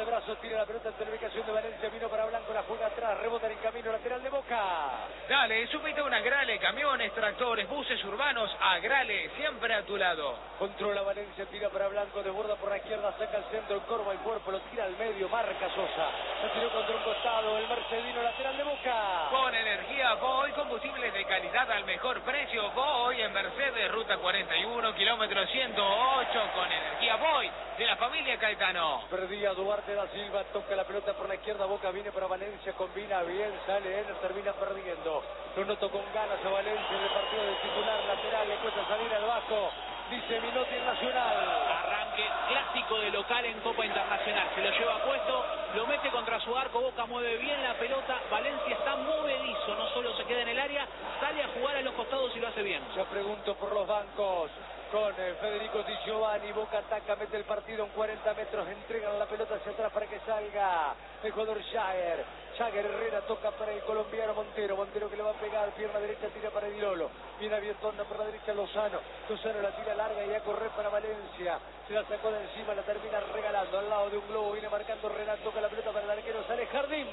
brazos, tira la pelota en televicación de Valencia, vino para Blanco, la juega atrás, rebota en camino, lateral de Boca. Dale, súbete a un Agrale, camiones, tractores, buses urbanos, Agrale, siempre a tu lado. Controla Valencia, tira para Blanco, desborda por la izquierda, saca el centro, encorva el cuerpo, lo tira al medio, marca Sosa. Se tiró contra un costado, el Mercedino, lateral de Boca. Con energía Voy, combustibles de calidad al mejor precio. Voy en Mercedes, ruta 41, kilómetro 108, con energía Voy, de la familia Caetano. Perdía Duarte da Silva, toca la pelota por la izquierda, Boca viene para Valencia, combina bien, sale él, termina perdiendo. Lo noto con ganas a Valencia en el partido de titular, lateral, le cuesta salir al bajo, dice Minotti en Nacional. Arranque clásico de local en Copa Internacional, se lo lleva puesto, lo mete contra su arco, Boca mueve bien la pelota, Valencia está movedizo, no solo se queda en el área, sale a jugar a los costados y lo hace bien. Ya pregunto por los bancos. Con Federico Di Giovanni, Boca ataca, mete el partido en 40 metros, entregan la pelota hacia atrás para que salga el jugador Jagger. Jagger Herrera toca para el colombiano Montero, Montero que le va a pegar, pierna derecha, tira para Edilolo, viene abiertona por la derecha Lozano, Lozano la tira larga y a correr para Valencia, se la sacó de encima, la termina regalando al lado de un globo, viene marcando Renan, toca la pelota para el arquero, sale Jardín.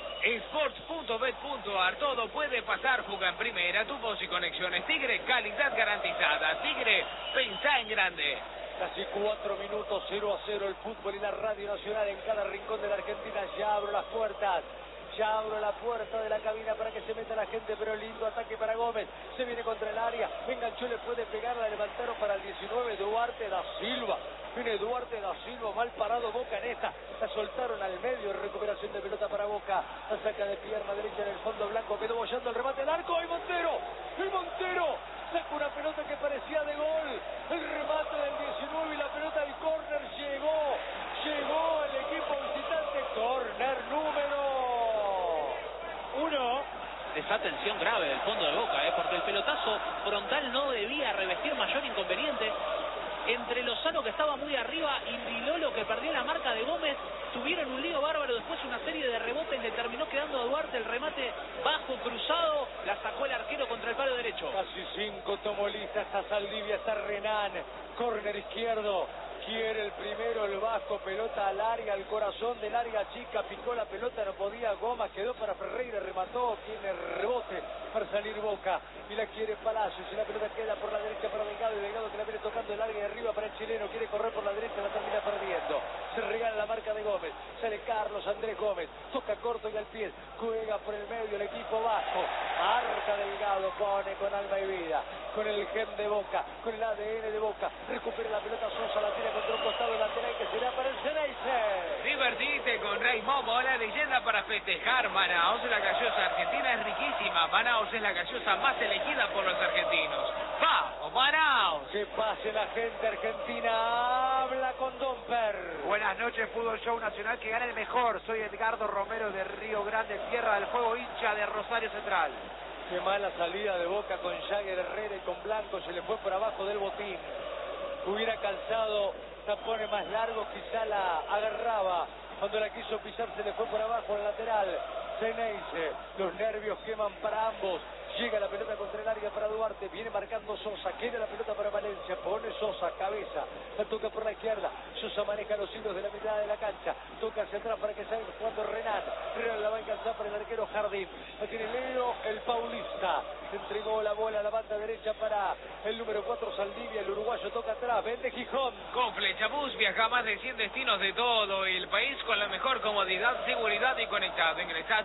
Sports.bet.ar, todo puede pasar, juega en primera, tu voz y conexiones. Tigre, calidad garantizada. Tigre, pensá en grande. Casi 4 minutos, 0-0 el fútbol y la radio nacional en cada rincón de la Argentina. Ya abro las puertas. Ya abro la puerta de la cabina para que se meta la gente, pero lindo ataque para Gómez. Se viene contra el área. Enganchó, le puede pegar, la levantaron para el 19, Duarte da Silva. Viene Duarte da Silva, mal parado Boca en esta. La soltaron al medio, recuperación de pelota para Boca. La saca de pierna derecha en el fondo Blanco, quedó bollando el remate al arco. ¡Y Montero! ¡Y Montero! Saca una pelota que parecía de gol. El remate del 19 y la pelota del córner llegó. Llegó el equipo visitante. Córner número 1. Desatención grave del fondo de Boca, porque el pelotazo frontal no debía revestir mayor inconveniente. Entre Lozano, que estaba muy arriba, y Dilolo, que perdió la marca de Gómez, tuvieron un lío bárbaro, después una serie de rebotes, le terminó quedando a Duarte el remate bajo, cruzado, la sacó el arquero contra el palo derecho. Casi 5 tomó lista, está Saldivia, está Renan, córner izquierdo. Quiere el primero, el Vasco, pelota al área, al corazón del área chica, picó la pelota, no podía, Goma, quedó para Ferreira, remató, tiene rebote para salir Boca, y la quiere Palacios, y la pelota queda por la derecha para Delgado, y Delgado que la viene tocando el área de arriba para el chileno, quiere correr por la derecha, la termina perdiendo, se regala la marca de Gómez, sale Carlos Andrés Gómez, toca corto y al pie, juega por el medio el equipo Vasco, marca Delgado, pone con alma y vida, con el gen de Boca, con el ADN de Boca, recupera la pelota Sosa, la tira contra un costado lateral que será para el Ceneice. Divertite con Rey Momo, la leyenda para festejar. Manaos, la gaseosa argentina es riquísima. Manaos es la gaseosa más elegida por los argentinos. ¡Vamos, Manaos! Que pase la gente argentina, habla con Domper. Buenas noches, Fútbol Show Nacional, que gana el mejor. Soy Edgardo Romero de Río Grande, Tierra del Fuego, hincha de Rosario Central. Qué mala salida de Boca con Jagger Herrera y con Blanco, se le fue por abajo del botín. Hubiera calzado tapones más largos, quizá la agarraba. Cuando la quiso pisar se le fue por abajo al lateral. Ceneice, los nervios queman para ambos. Llega la pelota contra el área para Duarte, viene marcando Sosa, queda la pelota para Valencia, pone Sosa, cabeza, la toca por la izquierda, Sosa maneja los hilos de la mitad de la cancha, toca hacia atrás para que salga jugando Renan, Renan la va a alcanzar para el arquero Jardín, la tiene Leo, el paulista, entregó la bola a la banda derecha para el número 4 Saldivia, el uruguayo toca atrás, vende Gijón. Con Flechabús viaja a más de 100 destinos de todo el país con la mejor comodidad, seguridad y conectado. Ingresa a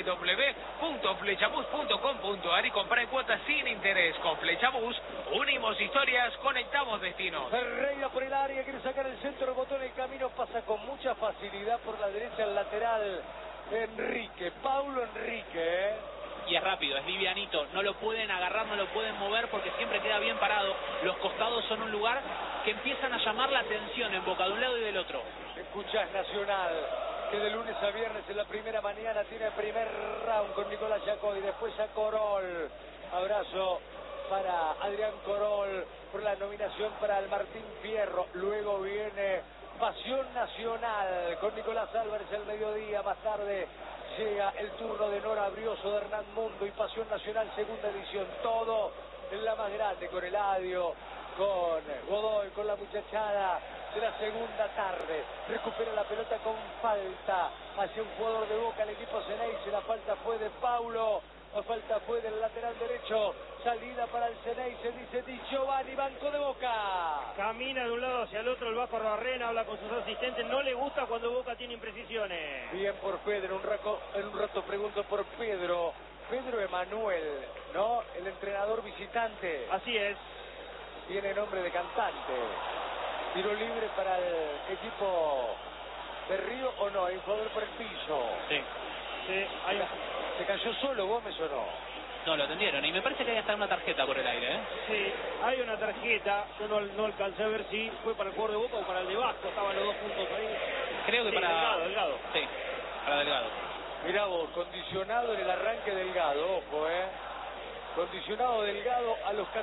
www.flechabús.com.ar y compra en cuotas sin interés. Con Flechabús, unimos historias, conectamos destinos. Ferreira por el área, quiere sacar el centro, rebotó en el camino, pasa con mucha facilidad por la derecha al lateral Enrique, Paulo Enrique, Y es rápido, es livianito, no lo pueden agarrar, no lo pueden mover porque siempre queda bien parado. Los costados son un lugar que empiezan a llamar la atención en Boca de un lado y del otro. Escuchás Nacional, que de lunes a viernes en la primera mañana tiene el primer round con Nicolás Yacoy, después a Corol. Abrazo para Adrián Corol por la nominación para el Martín Fierro. Luego viene Pasión Nacional con Nicolás Álvarez al mediodía. Más tarde llega el turno de Nora Brioso, de Hernán Mundo y Pasión Nacional segunda edición. Todo en la más grande con Eladio, con Godoy, con la muchachada. de la segunda tarde. Recupera la pelota con falta hacia un jugador de Boca, el equipo Ceneice. La falta fue de Paulo. La falta fue del lateral derecho. Salida para el Ceneice, dice Di Giovanni, banco de Boca. Camina de un lado hacia el otro el Vasco Arbarrena, habla con sus asistentes. No le gusta cuando Boca tiene imprecisiones. Bien por Pedro, en un rato pregunto por Pedro. Pedro Emanuel, ¿no? El entrenador visitante. Así es. Tiene nombre de cantante. Tiro libre para el equipo de Río, ¿o no? Hay un jugador por el piso. Sí. Sí, hay... ¿Se cayó solo Gómez o no? No, lo atendieron. Y me parece que hay hasta una tarjeta por el aire, ¿eh? Sí, hay una tarjeta. Yo no alcancé a ver si fue para el jugador de Boca o para el de Vasco. Estaban los dos puntos ahí. Creo que sí, para... Delgado. Sí, para Delgado. Mirá vos, condicionado en el arranque Delgado, ojo, condicionado Delgado a los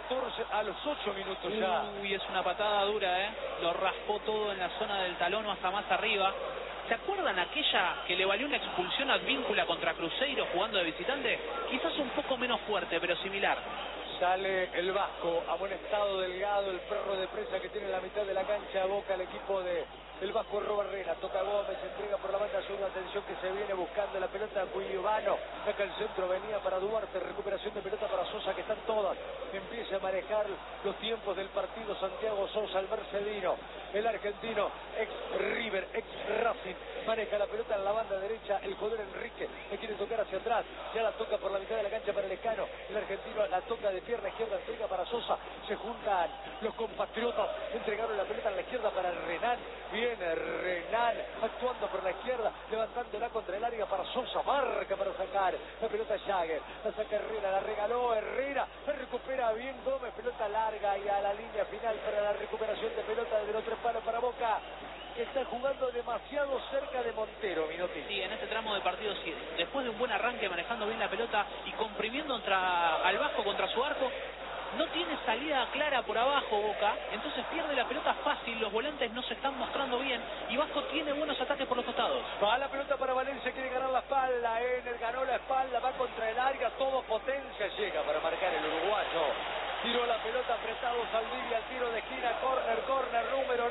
8 minutos ya. Uy, es una patada dura, Lo raspó todo en la zona del talón o hasta más arriba. ¿Se acuerdan aquella que le valió una expulsión advíncula contra Cruzeiro jugando de visitante? Quizás un poco menos fuerte, pero similar. Sale el Vasco, amonestado Delgado, el perro de presa que tiene en la mitad de la cancha. Boca el equipo de el Vasco Arbarrena, toca Gómez, entrega por la banda sur, atención que se viene buscando la pelota Cuiobano, saca el centro, venía para Duarte, recuperación de pelota para Sosa, que están todas, empieza a manejar los tiempos del partido Santiago Sosa, el mercedino, el argentino, ex River, ex Racing, maneja la pelota en la banda derecha, el jugador Enrique, le quiere tocar hacia atrás, ya la toca por la mitad de la cancha para el Escano, el argentino la toca de pierna izquierda, entrega para Sosa, se juntan los compatriotas, entregaron la pelota en la izquierda para Renan, viene Renan actuando por la izquierda, levantándola contra el área para Sosa, marca para sacar la pelota Jagger, la saca Herrera, la regaló Herrera, la recupera bien Gómez, pelota larga y a la línea final para la recuperación de pelota de los 3 palos para Boca, que está jugando demasiado cerca de Montero, Minotti. Sí, en este tramo de partido, sí, después de un buen arranque manejando bien la pelota y comprimiendo al Vasco contra su arco, no tiene salida clara por abajo Boca, entonces pierde la pelota fácil, los volantes no se están mostrando bien y Vasco tiene buenos ataques por los costados. Va la pelota para Valencia, quiere ganar la espalda, Ener ganó la espalda, va contra el área, todo potencia, llega para marcar el uruguayo. Tiró la pelota apretado Saldivia al tiro de esquina, corner,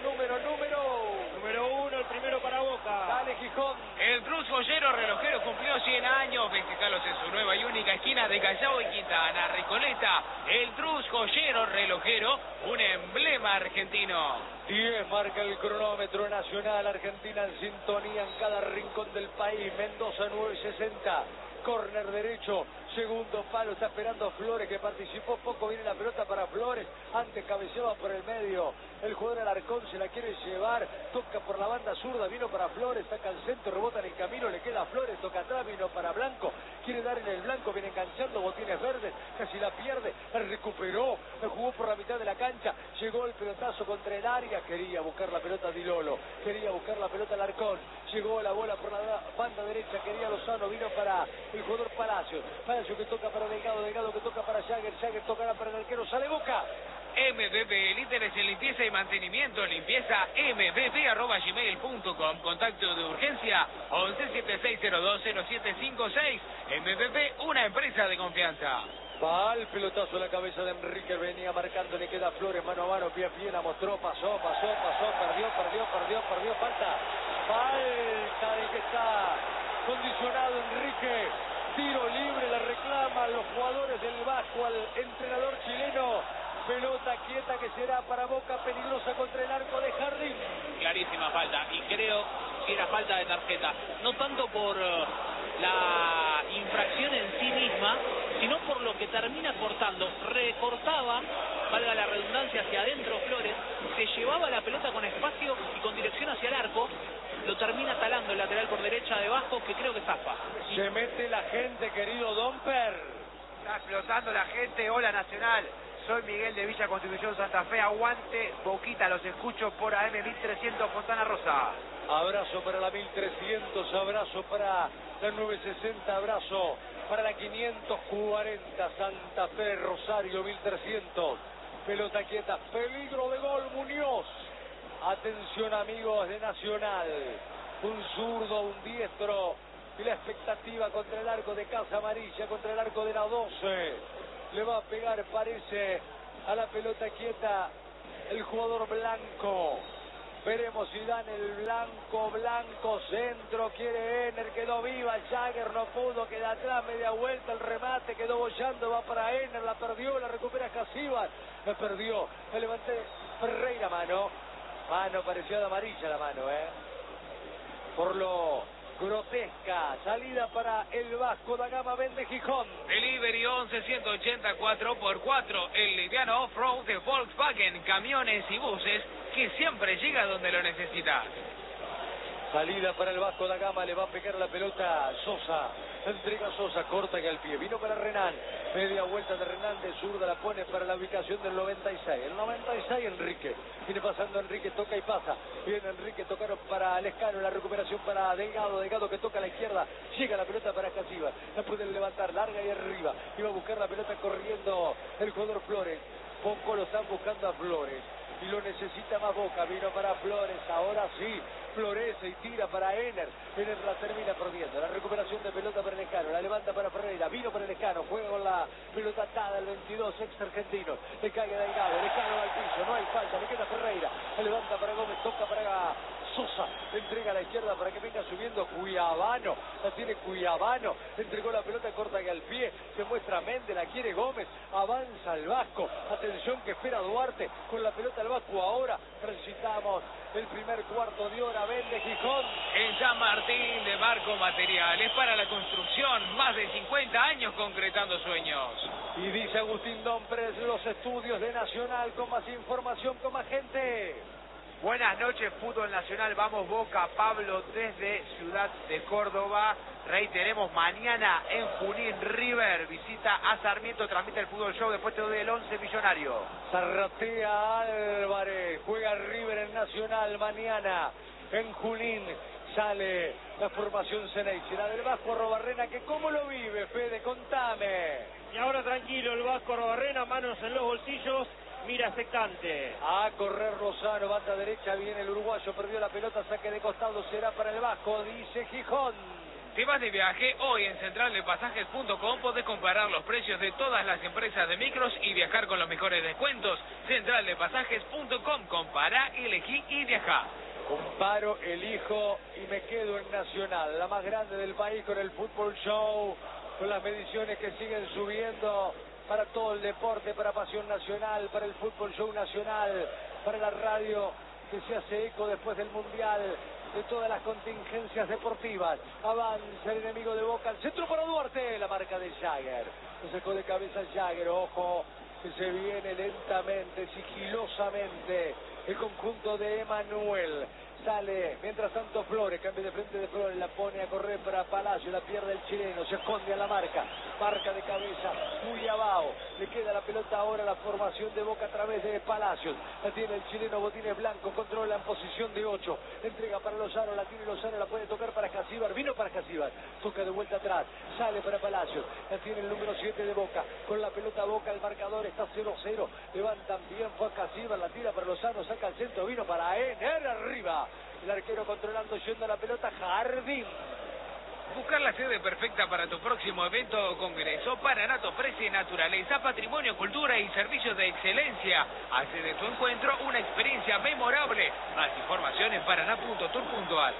número 1, el primero para Boca. Dale Gijón. El Cruz Joyero Relojero cumplió 100 años, festejalos en su nueva y única esquina de Callao y Quintana, Recoleta. El Cruz Joyero Relojero, un emblema argentino. 10 marca el cronómetro nacional, Argentina en sintonía en cada rincón del país, Mendoza 960. Corner derecho, segundo palo, está esperando Flores, que participó poco, viene la pelota para Flores, antes cabeceaba por el medio, el jugador Alarcón se la quiere llevar, toca por la banda zurda, vino para Flores, saca el centro, rebota en el camino, le queda a Flores, toca atrás, vino para Blanco, quiere dar en el Blanco, viene enganchando, botines verdes, casi la pierde, la recuperó, la jugó por la mitad de la cancha, llegó el pelotazo contra el área, quería buscar la pelota Di Lolo, quería buscar la pelota Alarcón, llegó la bola por la banda derecha, quería Lozano, vino para el jugador Palacio que toca para Delgado que toca para Jagger tocará para el arquero, sale Boca. MBB, líderes en limpieza y mantenimiento, limpieza mbb@gmail.com, contacto de urgencia 1176020756, MBB, una empresa de confianza. Va el pelotazo a la cabeza de Enrique, venía marcando, le queda Flores mano a mano, pie a pie, la mostró, pasó, perdió, falta del que está condicionado Enrique, tiro libre, la reclaman los jugadores del Vasco al entrenador chileno, pelota quieta que será para Boca, peligrosa contra el arco de Jardín. Clarísima falta, y creo que era falta de tarjeta, no tanto por la infracción en sí misma, sino por lo que termina cortando. Recortaba, valga la redundancia, hacia adentro Flores, se llevaba la pelota con espacio y con dirección hacia el arco, lo termina talando el lateral por derecha de Vasco, que creo que zafa. Se mete la gente, querido Domper. Está explotando la gente. Hola Nacional, soy Miguel de Villa Constitución Santa Fe, aguante Boquita, los escucho por AM 1300 Fontana Rosa. Abrazo para la 1300, abrazo para la 960, abrazo para la 540, Santa Fe, Rosario 1300. Pelota quieta, peligro de gol Muñoz. Atención amigos de Nacional, un zurdo, un diestro, y la expectativa contra el arco de Casa Amarilla, contra el arco de la 12. Le va a pegar, parece, a la pelota quieta el jugador Blanco. Veremos si dan el blanco, centro, quiere Ener, quedó viva, Jagger no pudo, queda atrás, media vuelta, el remate, quedó bollando, va para Ener, la perdió, la recupera Casíbar, la perdió, la levanté, Ferreira, mano, parecía de amarilla la mano, por lo grotesca, salida para el Vasco da Gama, vende Gijón. Delivery 11-184 x 4, el liviano off-road de Volkswagen, camiones y buses, que siempre llega donde lo necesitas. Salida para el Vasco da Gama, le va a pegar la pelota Sosa, entrega Sosa, corta que al pie, vino para Renan, media vuelta de Renan, de zurda la pone para la ubicación del 96, el 96 Enrique, viene pasando Enrique, toca y pasa, viene Enrique, tocaron para Lescano, la recuperación para Delgado que toca a la izquierda, llega la pelota para Casíbar, la pueden levantar, larga y arriba, iba a buscar la pelota corriendo el jugador Flores, poco lo están buscando a Flores, y lo necesita más Boca, vino para Flores, ahora sí, florece y tira para Ener la termina perdiendo, la recuperación de pelota para Lescano, la levanta para Ferreira, vino para Lescano, juega con la pelota atada, el 22, ex argentino, le cae Delgado, Lescano va al piso, no hay falta, le queda Ferreira, la levanta para Gómez, toca para Sosa, entrega a la izquierda para que venga subiendo Cuyabano, la tiene Cuyabano, entregó la pelota corta que al pie, se muestra Méndez, la quiere Gómez, avanza el Vasco, atención que espera Duarte, con la pelota al Vasco ahora, transitamos el primer cuarto de hora, vende Gijón. En San Martín de Marco Materiales para la construcción, más de 50 años concretando sueños. Y dice Agustín Dompres, los estudios de Nacional, con más información, con más gente. Buenas noches, fútbol nacional, vamos Boca, Pablo desde Ciudad de Córdoba. Reiteremos, mañana en Junín, River visita a Sarmiento, transmite el Fútbol Show, después te doy el 11 millonario. Zarratea Álvarez, juega River en Nacional mañana en Junín. Sale la formación Ceneice, la del Vasco Arrobarrena, que cómo lo vive, Fede, contame. Y ahora tranquilo, el Vasco Arrobarrena, manos en los bolsillos, mira expectante. A correr Rosano, banda derecha, viene el uruguayo, perdió la pelota, saque de costado, será para el Vasco, dice Gijón. Si vas de viaje, hoy en centraldepasajes.com podés comparar los precios de todas las empresas de micros y viajar con los mejores descuentos. Centraldepasajes.com, compara, elegí y viaja. Comparo, elijo y me quedo en Nacional, la más grande del país, con el Fútbol Show, con las mediciones que siguen subiendo para todo el deporte, para Pasión Nacional, para el Fútbol Show Nacional, para la radio que se hace eco después del Mundial, de todas las contingencias deportivas. Avanza el enemigo de Boca, el centro para Duarte, la marca de Jagger. Se sacó de cabeza Jagger, ojo, que se viene lentamente, sigilosamente, el conjunto de Emanuel. Sale, mientras tanto Flores, cambio de frente de Flores, la pone a correr para Palacio, la pierde el chileno, se esconde a la marca de cabeza, muy abajo, le queda la pelota ahora, la formación de Boca a través de Palacios, la tiene el chileno Botines Blanco, controla en posición de 8, entrega para Lozano, la tiene Lozano, la puede tocar para Casíbar, vino para Casíbar, toca de vuelta atrás, sale para Palacios, la tiene el número 7 de Boca, con la pelota Boca, el marcador está 0-0, levantan bien, fue a Casíbar, la tira para Lozano, saca el centro, vino para Ener arriba. El arquero controlando, yendo la pelota, Jardín. Buscar la sede perfecta para tu próximo evento o congreso, Paranato ofrece naturaleza, patrimonio, cultura y servicios de excelencia. Hace de tu encuentro una experiencia memorable. Más información en paraná.tour.ar.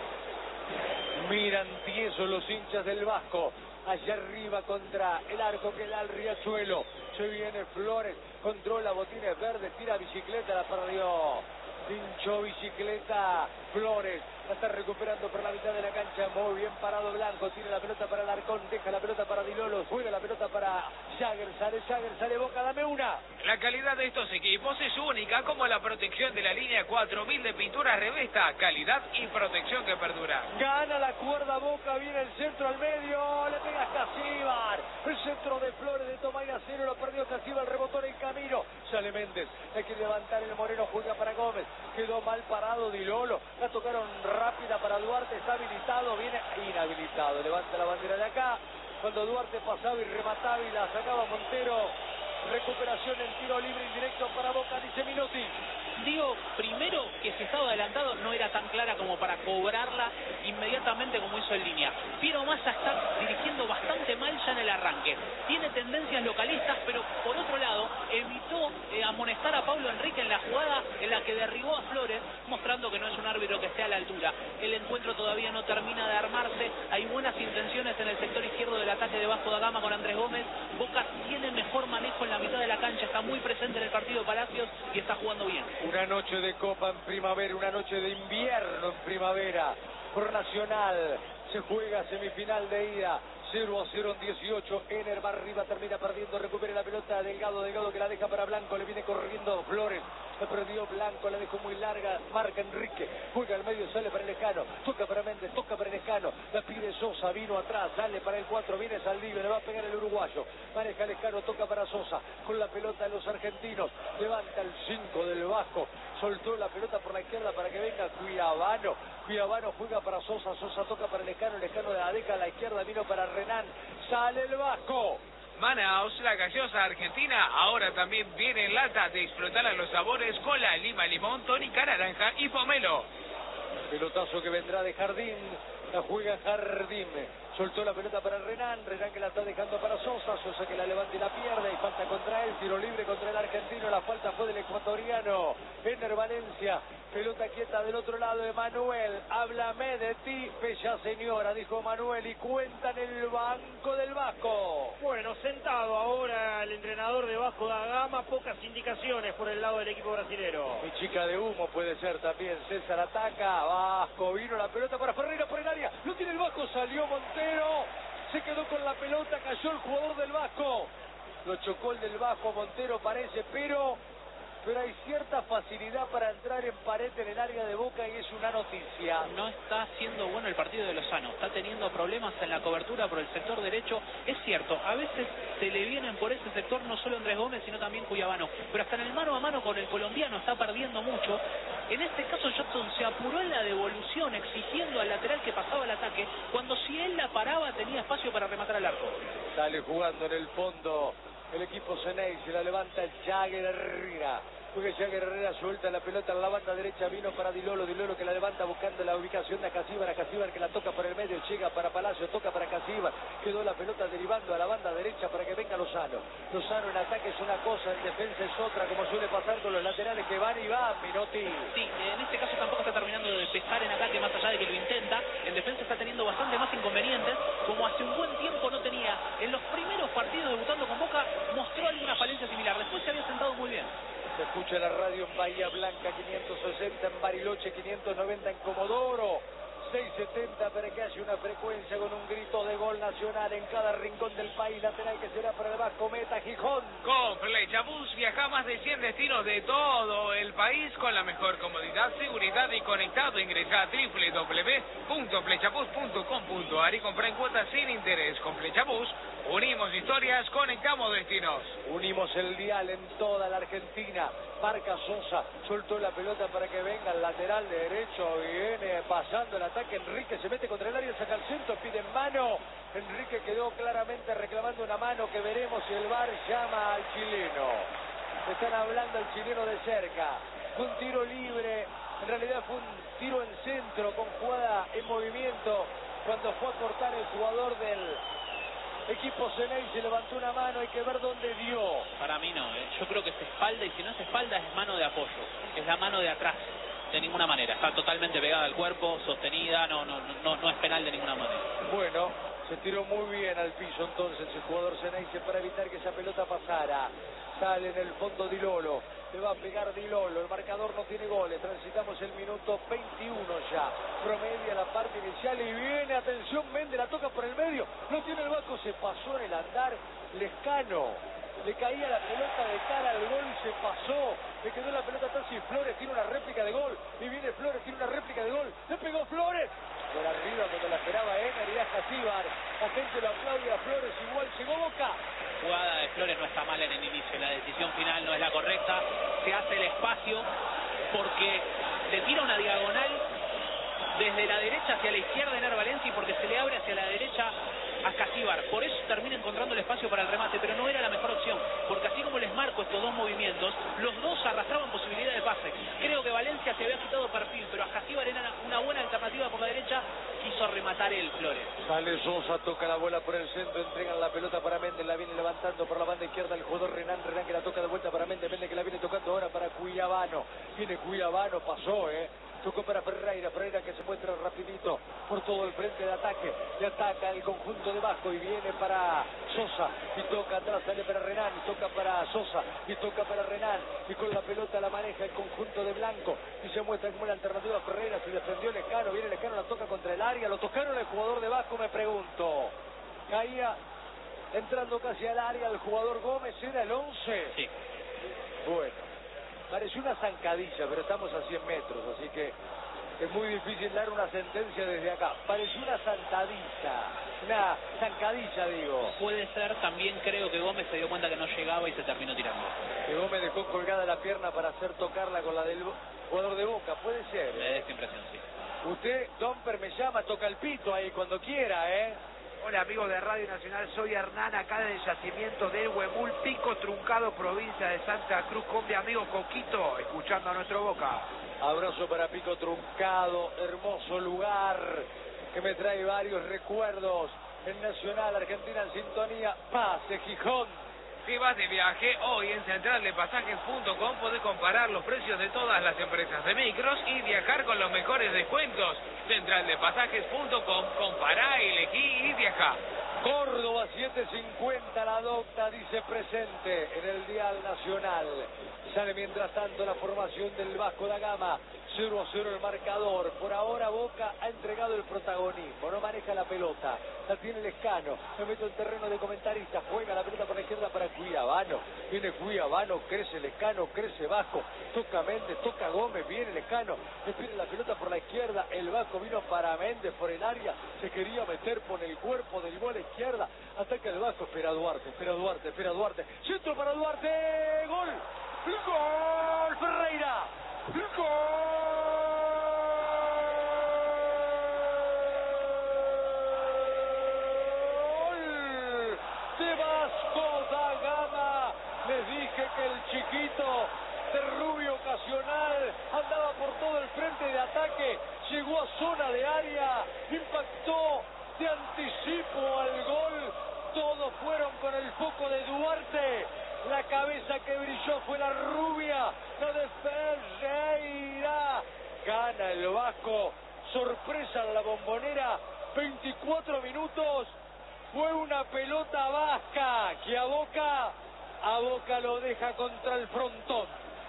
Miran tiesos los hinchas del Vasco. Allá arriba contra el arco que da el Riachuelo. Se viene Flores, controla Botines Verdes, tira bicicleta, la perdió. Pinchó bicicleta Flores, la está recuperando por la mitad de la cancha, muy bien parado Blanco, tiene la pelota para Alarcón, deja la pelota para Dilolo, juega la pelota para Jagger, sale Boca, dame una. La calidad de estos equipos es única, como la protección de la línea 4000 de pintura Revesta, calidad y protección que perdura. Gana la cuerda Boca, viene el centro al medio, le pega Casíbar, el centro de Flores de Tomaina 0, lo perdió Casíbar, rebotó en el camino, sale Méndez, hay que levantar el Moreno, juega para Gómez, quedó mal parado Dilolo, la tocaron rápida para Duarte, está habilitado, viene inhabilitado, levanta la bandera de acá, cuando Duarte pasaba y remataba y la sacaba Montero, recuperación en tiro libre indirecto para Boca, dice Minotti. Digo, primero que si estaba adelantado no era tan clara como para cobrarla inmediatamente como hizo en línea. Piero Massa está dirigiendo bastante mal ya en el arranque. Tiene tendencias localistas, pero por otro lado evitó amonestar a Pablo Enrique en la jugada en la que derribó a Flores, mostrando que no es un árbitro que esté a la altura. El encuentro todavía no termina de armarse. Hay buenas intenciones en el sector izquierdo del ataque de Vasco da Gama con Andrés Gómez. Boca tiene mejor manejo en la mitad de la cancha, está muy presente en el partido de Palacios y está jugando bien. Una noche de Copa en primavera, una noche de invierno en primavera. Por Nacional se juega semifinal de ida. 0-0 en 18, Ener va arriba, termina perdiendo, recupera la pelota Delgado que la deja para Blanco, le viene corriendo Flores, la perdió Blanco, la dejó muy larga, marca Enrique, juega al medio, sale para el Lescano, toca para Méndez, toca para el Lescano, la pide Sosa, vino atrás, sale para el 4, viene Saldivia, le va a pegar el uruguayo, maneja Lescano, toca para Sosa, con la pelota de los argentinos, levanta el 5 del Vasco, soltó la pelota por la izquierda para que venga Cuiabano juega para Sosa, Sosa toca para Lescano de la deja a la izquierda, vino para Renan, sale el Vasco. Manaos, la gaseosa argentina, ahora también viene en lata de explotar a los sabores con la lima limón, tónica naranja y pomelo. Pelotazo que vendrá de Jardín, la juega Jardín, soltó la pelota para Renan que la está dejando para Sosa que la levanta y la pierde, y falta contra él, tiro libre contra el argentino, la falta fue del ecuatoriano, Ener Valencia, pelota quieta del otro lado de Manuel, háblame de ti, bella señora, dijo Manuel, y cuenta en el banco del Vasco. Bueno, sentado ahora el entrenador de Vasco da Gama, pocas indicaciones por el lado del equipo brasilero. Mi chica de humo puede ser también, César ataca, Vasco, vino la pelota para Ferreira por el área, no tiene el Vasco, salió Montero, se quedó con la pelota, cayó el jugador del Vasco, lo chocó el del Vasco, Montero parece, pero hay cierta facilidad para entrar en pared en el área de Boca y es una noticia. No está siendo bueno el partido de Lozano, está teniendo problemas en la cobertura por el sector derecho. Es cierto, a veces se le vienen por ese sector no solo Andrés Gómez, sino también Cuiabano, pero hasta en el mano a mano con el colombiano está perdiendo mucho. En este caso Jackson se apuró en la devolución, exigiendo al lateral que pasaba el ataque, cuando si él la paraba tenía espacio para rematar al arco. Sale jugando en el fondo el equipo Ceney, se la levanta Jagger Herrera. Juega Jagger Herrera, suelta la pelota en la banda derecha, vino para Dilolo que la levanta buscando la ubicación de Acasíbar que la toca por el medio, llega para Palacio, toca para Acasíbar, quedó la pelota derivando a la banda derecha para que venga Lozano. Lozano en ataque es una cosa, en defensa es otra, como suele pasar con los laterales que van y van, Minotti. Sí, en este caso tampoco está terminando de pescar en ataque, más allá de que lo intenta. En defensa está teniendo bastante más inconvenientes, como hace un buen tiempo no tenía. En los primeros partidos debutando con Boca mostró alguna falencia similar, después se había sentado muy bien. Se escucha la radio en Bahía Blanca, 560 en Bariloche, 590 en Comodoro, 670 para que haya una frecuencia con un grito de gol nacional en cada rincón del país. Lateral que será para el Vasco, meta Gijón. Con Flechabús viaja más de 100 destinos de todo el país con la mejor comodidad, seguridad y conectado. Ingresa a www.flechabús.com.ar y compra en cuotas sin interés. Con Flechabús unimos historias, conectamos destinos. Unimos el dial en toda la Argentina. Marca Sosa, soltó la pelota para que venga el lateral derecho, viene pasando el ataque, Enrique se mete contra el área, saca el centro, pide mano, Enrique quedó claramente reclamando una mano que veremos si el VAR llama al chileno. Están hablando al chileno de cerca, fue un tiro libre, en realidad fue un tiro en centro con jugada en movimiento, cuando fue a cortar el jugador del equipo Ceney se levantó una mano, hay que ver dónde dio. Para mí no, yo creo que es espalda y si no es espalda es mano de apoyo, es la mano de atrás, de ninguna manera, está totalmente pegada al cuerpo, sostenida, no es penal de ninguna manera. Bueno, se tiró muy bien al piso entonces el jugador Ceney para evitar que esa pelota pasara. Sale en el fondo Dilolo, le va a pegar Dilolo, el marcador no tiene goles, transitamos el minuto 21 ya, promedia la parte inicial y viene, atención, Méndez la toca por el medio, no tiene el Vasco, se pasó en el andar, Lescano, le caía la pelota de cara al gol y se pasó, le quedó la pelota atrás y Flores tiene una réplica de gol, y viene Flores, tiene una réplica de gol, le pegó Flores, por arriba cuando la esperaba Ener y Acasíbar, la gente lo aplaude a Flores, igual llegó Boca. Jugada de Flores no está mal en el inicio, la decisión final no es la correcta, se hace el espacio porque le tira una diagonal desde la derecha hacia la izquierda Ener Valencia y porque se le abre hacia la derecha a Acasíbar, por eso termina encontrando el espacio para el remate, pero no era la mejor opción, porque así como les marco estos dos movimientos, los dos arrastraban posibilidad de pase. Creo que Valencia se había quitado perfil, pero Acasíbar era una buena alternativa quiso rematar el Flores. Sale Sosa, toca la bola por el centro, entregan la pelota para Méndez, la viene levantando por la banda izquierda el jugador Renan que la toca de vuelta para Méndez, que la viene tocando ahora para Cuyabano. Viene Cuyabano, pasó, tocó para Ferreira que se muestra rapidito por todo el frente de ataque, y ataca el conjunto de Vasco y viene para Sosa, y toca atrás, sale para Renan, y toca para Sosa, y toca para Renan, y con la pelota la maneja el conjunto de Blanco, y se muestra como una alternativa a Ferreira, se defendió Lescano, viene Lescano, la toca contra el área, lo tocaron el jugador de Vasco, me pregunto, caía entrando casi al área el jugador Gómez, ¿era el 11? Sí. Bueno. Pareció una zancadilla, pero estamos a 100 metros, así que es muy difícil dar una sentencia desde acá. Pareció una zancadilla, digo. Puede ser, también creo que Gómez se dio cuenta que no llegaba y se terminó tirando. Que Gómez dejó colgada la pierna para hacer tocarla con la del jugador de Boca, puede ser. Me da esta impresión, sí. Usted, Domper, me llama, toca el pito ahí cuando quiera, Hola amigos de Radio Nacional, soy Hernán, acá del yacimiento del Huemul, Pico Truncado, provincia de Santa Cruz, con mi amigo Coquito, escuchando a nuestro Boca. Abrazo para Pico Truncado, hermoso lugar que me trae varios recuerdos. En Nacional, Argentina en sintonía, Pase Gijón. Si vas de viaje, hoy en centraldepasajes.com podés comparar los precios de todas las empresas de micros y viajar con los mejores descuentos. Centraldepasajes.com, compará, elegí y viajá. Córdoba 750, la docta dice presente en el dial nacional. Sale mientras tanto la formación del Vasco da Gama. 0-0 el marcador. Por ahora Boca ha entregado el protagonismo. No maneja la pelota. La tiene Lescano. Se mete en terreno de comentarista. Juega la pelota por la izquierda para Cuyabano. Viene Cuyabano. Crece Lescano. Crece Vasco. Toca Méndez. Toca Gómez. Viene Lescano. Le pide la pelota por la izquierda. El Vasco vino para Méndez por el área. Se quería meter por el cuerpo del gol a la izquierda. Ataca el Vasco. Espera Duarte. Centro para Duarte. Gol. ¡Gol! Ferreira. ¡Gol! De Vasco da Gama. Les dije que el chiquito de rubio ocasional andaba por todo el frente de ataque, llegó a zona de área, impactó de anticipo al gol. Todos fueron con el foco de Duarte. La cabeza que brilló fue la rubia, la de Ferreira. Gana el Vasco. Sorpresa en la Bombonera. 24 minutos. Fue una pelota vasca que a Boca lo deja contra el frontón.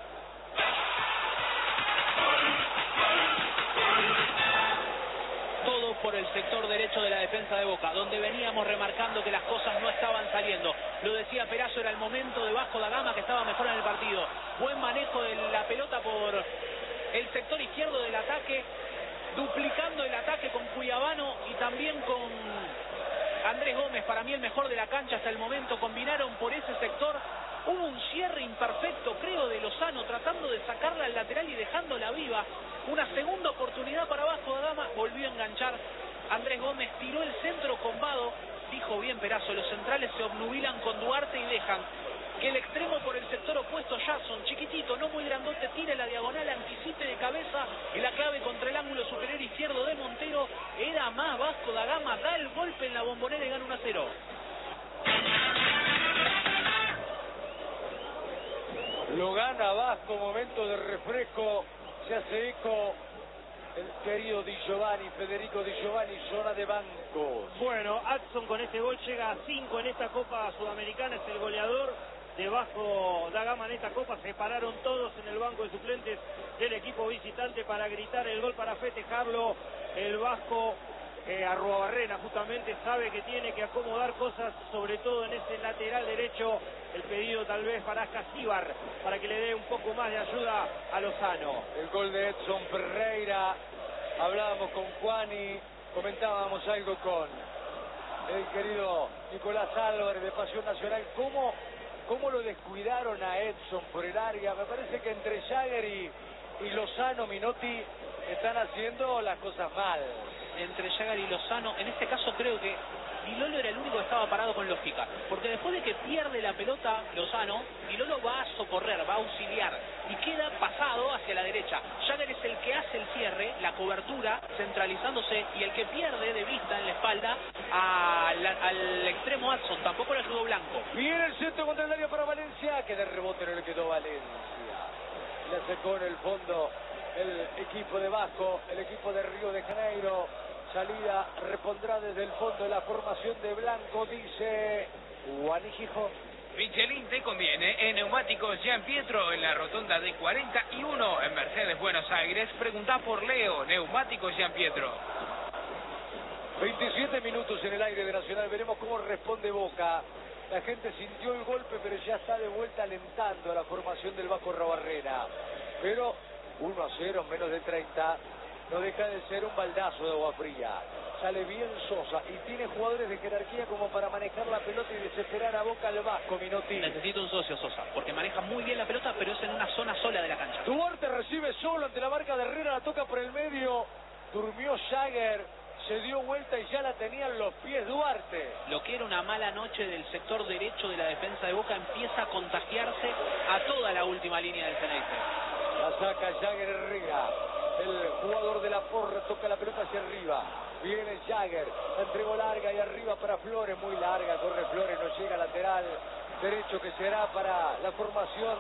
Todo por el sector derecho de la defensa de Boca, donde veníamos remarcando que las cosas no estaban saliendo. Lo decía Perazo, era el momento de Vasco da Gama, que estaba mejor en el partido. Buen manejo de la pelota por el sector izquierdo del ataque, duplicando el ataque con Cuyabano y también con Andrés Gómez, para mí el mejor de la cancha hasta el momento. Combinaron por ese sector. Hubo un cierre imperfecto, creo, de Lozano, tratando de sacarla al lateral y dejándola viva. Una segunda oportunidad para Vasco da Gama, volvió a enganchar. Andrés Gómez tiró el centro con Vado. Dijo bien Perazo, los centrales se obnubilan con Duarte y dejan que el extremo por el sector opuesto, Jason, chiquitito, no muy grandote, tire la diagonal, anticipe de cabeza y la clave contra el ángulo superior izquierdo de Montero. Era más Vasco da Gama, da el golpe en la Bombonera y gana 1-0. Lo gana Vasco, momento de refresco, se hace eco el querido Di Giovanni, Federico Di Giovanni, zona de bancos. Bueno, Adson con este gol llega a 5 en esta Copa Sudamericana, es el goleador de Vasco da Gama en esta Copa. Se pararon todos en el banco de suplentes del equipo visitante para gritar el gol, para festejarlo. El Vasco Arruabarrena justamente sabe que tiene que acomodar cosas, sobre todo en ese lateral derecho. El pedido tal vez para Casíbar, para que le dé un poco más de ayuda a Lozano. El gol de Edson Ferreira. Hablábamos con Juani, comentábamos algo con el querido Nicolás Álvarez de Pasión Nacional. ¿Cómo lo descuidaron a Edson por el área? Me parece que entre Jagger y Lozano, Minotti, están haciendo las cosas mal. Entre Jagger y Lozano, en este caso creo que Di Lolo era el único que estaba parado con lógica, porque después de que pierde la pelota Lozano, Di Lolo va a socorrer, va a auxiliar y queda pasado hacia la derecha. Jagger es el que hace el cierre, la cobertura, centralizándose, y el que pierde de vista en la espalda al extremo Adson. Tampoco le ayudó Blanco. Viene el centro contra el área para Valencia, que de rebote no le quedó Valencia. Le sacó en el fondo el equipo de Vasco, el equipo de Río de Janeiro. Salida repondrá desde el fondo de la formación de Blanco, dice Guanijijo. Michelin te conviene en Neumáticos Gian Pietro en la rotonda de 41 en Mercedes, Buenos Aires. Preguntá por Leo, Neumáticos Gian Pietro. 27 minutos en el aire de Nacional, veremos cómo responde Boca. La gente sintió el golpe, pero ya está de vuelta alentando a la formación del Vasco Rabarrena. Pero 1-0 en menos de 30. No deja de ser un baldazo de agua fría. Sale bien Sosa y tiene jugadores de jerarquía como para manejar la pelota y desesperar a Boca al Vasco, Minotti. Necesita un socio Sosa, porque maneja muy bien la pelota, pero es en una zona sola de la cancha. Duarte recibe solo ante la marca de Herrera, la toca por el medio. Durmió Jagger, se dio vuelta y ya la tenían los pies Duarte. Lo que era una mala noche del sector derecho de la defensa de Boca empieza a contagiarse a toda la última línea del Ceneice. La saca Jagger Herrera. El jugador de la porra toca la pelota hacia arriba. Viene Jagger, la entregó larga y arriba para Flores, muy larga, corre Flores, no llega lateral derecho que será para la formación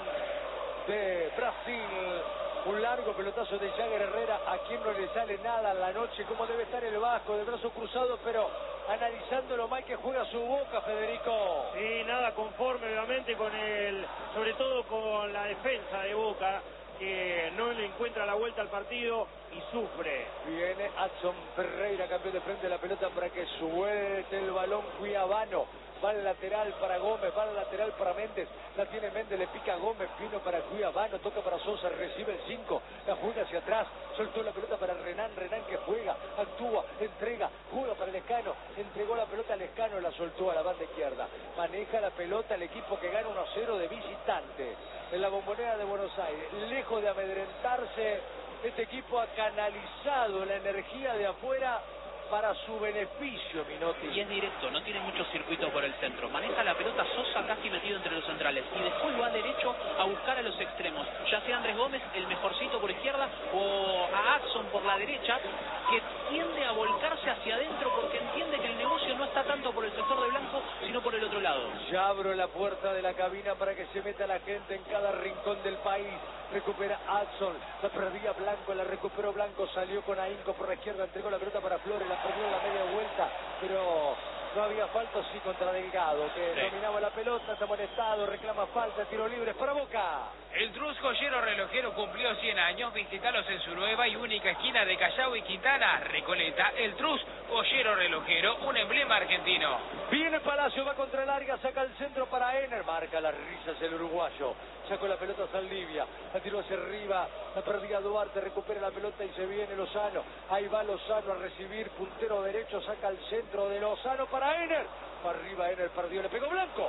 de Brasil. Un largo pelotazo de Jagger Herrera, a quien no le sale nada en la noche, como debe estar el Vasco, de brazo cruzado, pero analizando lo mal que juega su Boca, Federico. Sí, nada conforme obviamente con sobre todo con la defensa de Boca, que no le encuentra la vuelta al partido y sufre. Viene Adson Ferreira, campeón de frente de la pelota para que suelte el balón Cuiabano. Va al lateral para Gómez, va al lateral para Méndez. La tiene Méndez, le pica a Gómez, vino para Cuiabano, toca para Sosa, recibe el 5, la juega hacia atrás, soltó la pelota para Renan que juega, actúa, entrega, juega para Lescano, entregó la pelota a Lescano, la soltó a la banda izquierda. Maneja la pelota el equipo que gana 1-0 de visitante en la Bombonera de Buenos Aires. Lejos de amedrentarse, este equipo ha canalizado la energía de afuera para su beneficio, Minotti. Y es directo, no tiene muchos circuitos por el centro. Maneja la pelota Sosa casi metido entre los centrales. Y después va derecho a buscar a los extremos. Ya sea Andrés Gómez, el mejorcito por izquierda, o a Adson por la derecha, que tiende a volcarse hacia adentro porque entiende que el negocio no está tanto por el sector de Blanco, sino por el otro lado. Ya abro la puerta de la cabina para que se meta la gente en cada rincón del país. Recupera Adson, la perdía Blanco, la recuperó Blanco, salió con ahínco por la izquierda, entregó la pelota para Flores, la perdió en la media vuelta, pero no había falta, sí, contra Delgado, que dominaba la pelota, está molestado, reclama falta, tiro libre para Boca. El Trus Joyero Relojero cumplió 100 años, visítalos en su nueva y única esquina de Callao y Quintana, Recoleta. El Trus Joyero Relojero, un emblema argentino. Viene Palacio, va contra el larga, saca el centro para Ener, marca las risas el uruguayo. Sacó la pelota a Saldivia, la tiró hacia arriba, la perdía Duarte, recupera la pelota y se viene Lozano. Ahí va Lozano a recibir, puntero derecho, saca el centro de Lozano para Ener. Para arriba Ener, perdió, le pegó Blanco.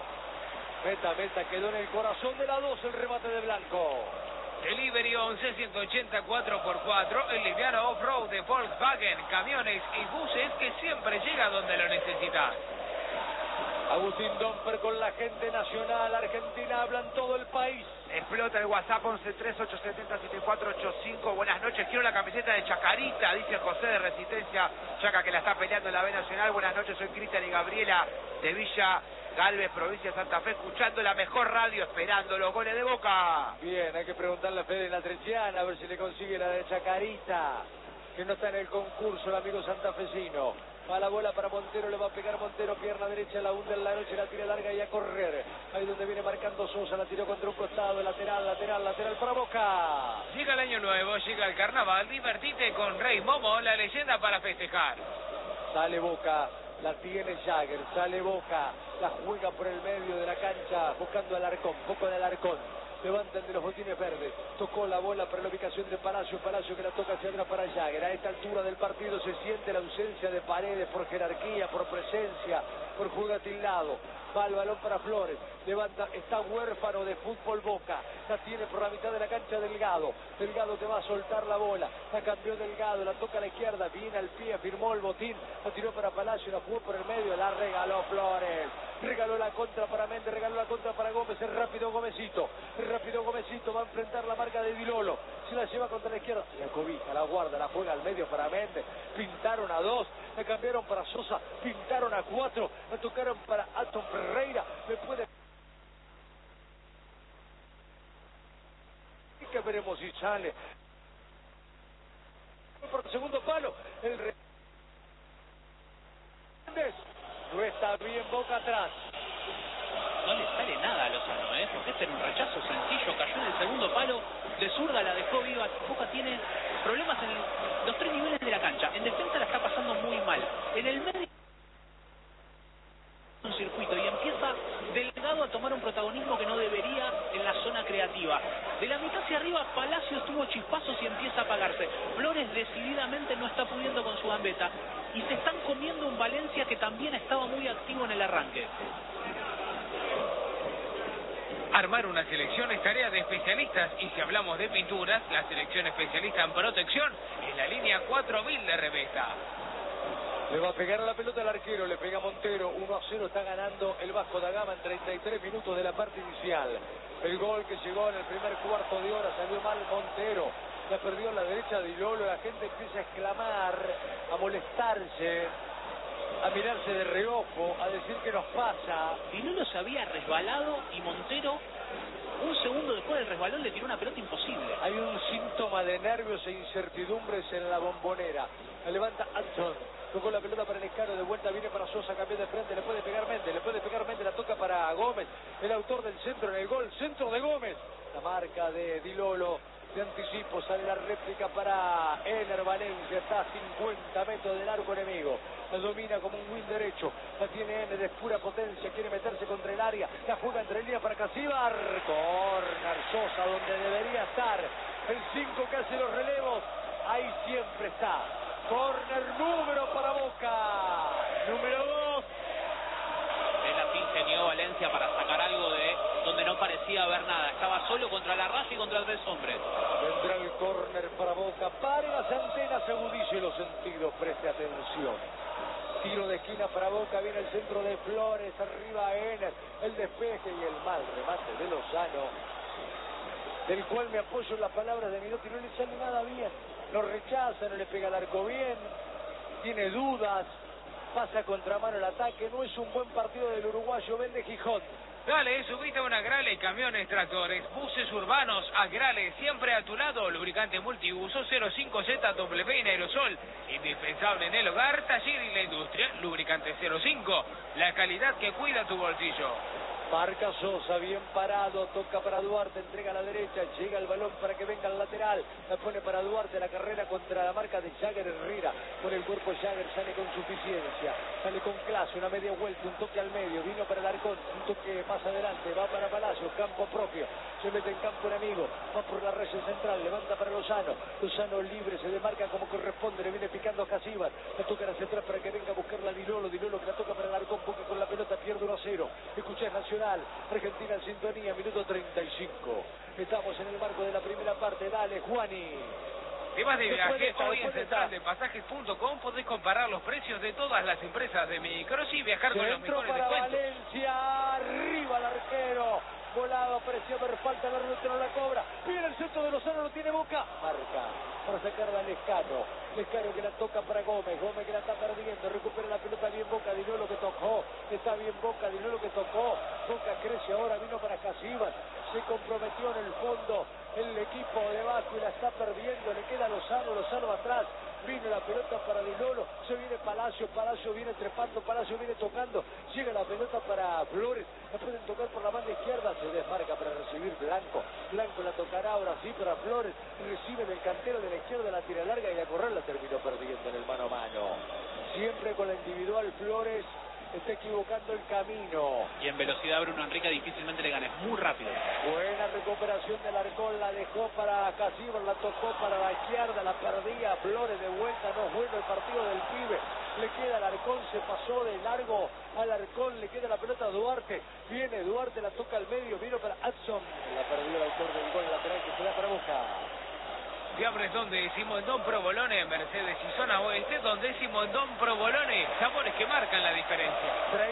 Meta, quedó en el corazón de la 2 el remate de Blanco. Delivery 11-180 4x4, el liviano off-road de Volkswagen, camiones y buses que siempre llega donde lo necesitas. Agustín Domper con la gente nacional, Argentina habla en todo el país. Explota el WhatsApp 11-3870-7485. Buenas noches, quiero la camiseta de Chacarita, dice José de Resistencia. Chaca que la está peleando en la B Nacional. Buenas noches, soy Cristian y Gabriela de Villa Galvez, provincia de Santa Fe, escuchando la mejor radio, esperando los goles de Boca. Bien, hay que preguntarle a Fede Natreciana a ver si le consigue la de Chacarita, que no está en el concurso el amigo santafesino. Va la bola para Montero, le va a pegar Montero, pierna derecha, la hunde en la noche, la tira larga y a correr. Ahí donde viene marcando Sosa, la tiró contra un costado, lateral para Boca. Llega el año nuevo, llega el carnaval, divertite con Rey Momo, la leyenda para festejar. Sale Boca, la tiene Jagger, sale Boca, la juega por el medio de la cancha, buscando al Alarcón, poco de Alarcón. Levantan de los botines verdes, tocó la bola para la ubicación de Palacio que la toca hacia atrás para Jagger. A esta altura del partido se siente la ausencia de Paredes por jerarquía, por presencia, por juego tildado. Va el balón para Flores. Levanta, está huérfano de fútbol Boca. La tiene por la mitad de la cancha Delgado. Delgado que va a soltar la bola. La cambió Delgado, la toca a la izquierda. Viene al pie, firmó el botín. La tiró para Palacio, la jugó por el medio. La regaló Flores. Regaló la contra para Méndez, regaló la contra para Gómez. El rápido Gómezito. El rápido Gómezito va a enfrentar la marca de Di Lolo. Se la lleva contra la izquierda. La cobija, la guarda, la juega al medio para Méndez. Pintaron a 2. La cambiaron para Sosa. Pintaron a 4. La tocaron para Alton Ferreira. Me puede... que veremos si sale. Por el segundo palo. El no está bien Boca atrás. No le sale nada a Lozano, porque este era un rechazo sencillo, cayó en el segundo palo, de zurda la dejó viva. Boca tiene problemas en los 3 niveles de la cancha. En defensa la está pasando muy mal. En el medio un circuito y empieza Delgado a tomar un protagonismo que no debería en la zona creativa. De la mitad hacia arriba Palacios tuvo chispazos y empieza a apagarse. Flores decididamente no está pudiendo con su gambeta y se están comiendo un Valencia que también estaba muy activo en el arranque. Armar una selección es tarea de especialistas y si hablamos de pinturas, la selección especialista en protección es la línea 4000 de Revesta. Le va a pegar a la pelota al arquero, le pega Montero, 1-0 está ganando el Vasco da Gama en 33 minutos de la parte inicial. El gol que llegó en el primer cuarto de hora salió mal Montero, la perdió a la derecha de Di Lolo, la gente empieza a exclamar, a molestarse, a mirarse de reojo, a decir que nos pasa. Di Lolo se había resbalado y Montero, un segundo después del resbalón, le tiró una pelota imposible. Hay un síntoma de nervios e incertidumbres en la Bombonera. La levanta Alton. Tocó la pelota para el Escaro, de vuelta viene para Sosa, cambió de frente, le puede pegar Méndez, la toca para Gómez, el autor del centro en el gol, centro de Gómez, la marca de Di Lolo, de anticipo, sale la réplica para Ener Valencia, está a 50 metros del arco enemigo, la domina como un win derecho, la tiene Ener, es pura potencia, quiere meterse contra el área, la juega entre líneas para Casíbar, corner Sosa donde debería estar, el 5 que hace los relevos, ahí siempre está. Corner número para Boca. Número 2. Él así ingenió Valencia para sacar algo de donde no parecía haber nada. Estaba solo contra la raya y contra 3 hombres. Vendrá el corner para Boca. Pare las antenas, agudice los sentidos. Preste atención. Tiro de esquina para Boca. Viene el centro de Flores. Arriba Ener. El despeje y el mal remate de Lozano. Del cual me apoyo en las palabras de Minotti. No le sale nada bien. Lo rechaza, no le pega al arco bien, tiene dudas, pasa contramano el ataque, no es un buen partido del uruguayo. Vende Gijón. Dale, subite a una Agrale, camiones, tractores, buses urbanos, Agrale, siempre a tu lado, lubricante multiuso 05ZW en aerosol, indispensable en el hogar, taller y la industria, lubricante 05, la calidad que cuida tu bolsillo. Marca Sosa, bien parado, toca para Duarte, entrega a la derecha, llega el balón para que venga al lateral, la pone para Duarte, la carrera contra la marca de Jagger Herrera, con el cuerpo Jagger, sale con suficiencia, sale con clase, una media vuelta, un toque al medio, vino para el Arcón, un toque más adelante, va para Palacio, campo propio, se mete en campo enemigo, va por la raya central, levanta para Lozano, Lozano libre, se demarca como corresponde, le viene picando a Casíbar, la toca hacia atrás para que venga a buscarla Di Lolo que la toca para el Arcón, porque con la pelota pierde 1-0, escuché Nacional, Argentina en sintonía, minuto 35. Estamos en el marco de la primera parte. Dale, Juani. Temas de viaje, hoy en centraldepasajes.com podés comparar los precios de todas las empresas de micros y viajar con los mejores para descuentos. Valencia, arriba el arquero. Volado, parecía haber falta, el árbitro no la cobra. Viene el centro de Lozano, lo tiene Boca. Marca para sacarla al Lescano. Lescano que la toca para Gómez. Gómez que la está perdiendo. Recupera la pelota bien Boca. Di Lolo que tocó. Está bien Boca. Di Lolo que tocó. Boca crece ahora. Vino para Casíbar. Se comprometió en el fondo el equipo de Vasco y la está perdiendo. Le queda Lozano. Lozano atrás. Vino la pelota para Di Lolo, se viene Palacio, Palacio viene trepando, Palacio viene tocando, llega la pelota para Flores, la pueden tocar por la banda izquierda, se desmarca para recibir Blanco, Blanco la tocará ahora sí para Flores, recibe del cantero de la izquierda, la tira larga y a correr la terminó perdiendo en el mano a mano. Siempre con la individual Flores, está equivocando el camino. Y en velocidad Bruno Enrique difícilmente le gana, es muy rápido. Buena recuperación del Arcón, la dejó para Casíbar, la tocó para la izquierda, la perdía Flores de vuelta, no es bueno el partido del pibe. le queda Alarcón, se pasó de largo Alarcón, le queda la pelota a Duarte, viene Duarte, la toca al medio, vino para Adson, la perdió el autor del gol lateral que se da para Boca. Fiambres Don décimo en Don Provolone, Mercedes y Zona Oeste, Don décimo en Don Provolone, sabores que marcan la diferencia.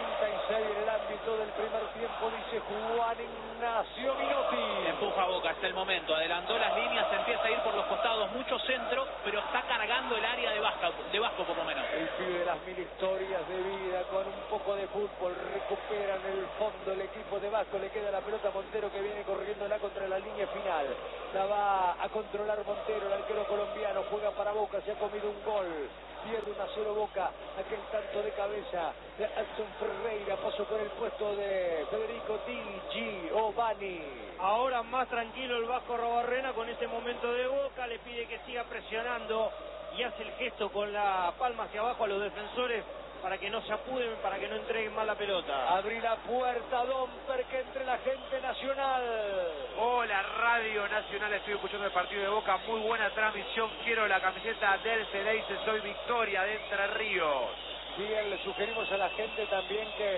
36 en el ámbito del primer tiempo, dice Juan Ignacio Minotti. Empuja Boca, es el momento, adelantó las líneas, empieza a ir por los costados, mucho centro, pero está cargando el área de Vasco por lo menos. El pibe de las 1000 historias de vida, con un poco de fútbol, recuperan el fondo el equipo de Vasco, le queda la pelota a Montero que viene corriéndola contra la línea final. La va a controlar Montero, el arquero colombiano, juega para Boca, se ha comido un gol. Pierde 1-0 Boca, aquel tanto de cabeza de Adson Ferreira, pasó por el puesto de Federico Di Giovanni. Ahora más tranquilo el Vasco Arrobarrena con ese momento de Boca, le pide que siga presionando y hace el gesto con la palma hacia abajo a los defensores para que no se apuden, para que no entreguen más la pelota. Abrí la puerta, Domper, que entre la gente nacional. Hola, Radio Nacional, estoy escuchando el partido de Boca, muy buena transmisión, quiero la camiseta del Ceneice, soy Victoria de Entre Ríos. Bien, le sugerimos a la gente también que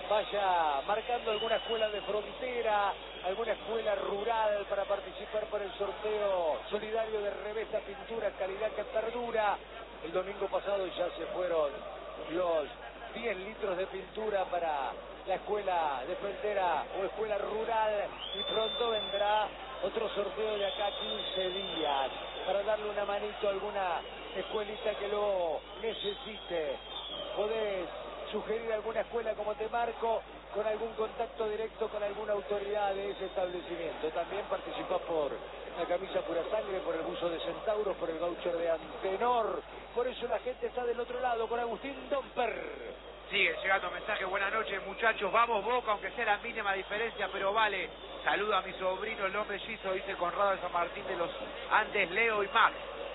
vaya marcando alguna escuela de frontera, alguna escuela rural para participar por el sorteo solidario de Revesta Pintura, calidad que perdura. El domingo pasado ya se fueron los 10 litros de pintura para la escuela de frontera o escuela rural y pronto vendrá otro sorteo de acá a 15 días para darle una manito a alguna escuelita que lo necesite. Podés sugerir alguna escuela como te marco con algún contacto directo con alguna autoridad de ese establecimiento. También participás por la camisa Pura Sangre, por el buzo de Centauros, por el voucher de Antenor. Por eso la gente está del otro lado con Agustín Domper. Sigue llegando mensaje, buenas noches muchachos, vamos Boca, aunque sea la mínima diferencia, pero vale. Saludo a mi sobrino, el hombre mellizo, dice Conrado de San Martín de los Andes, Leo y Max.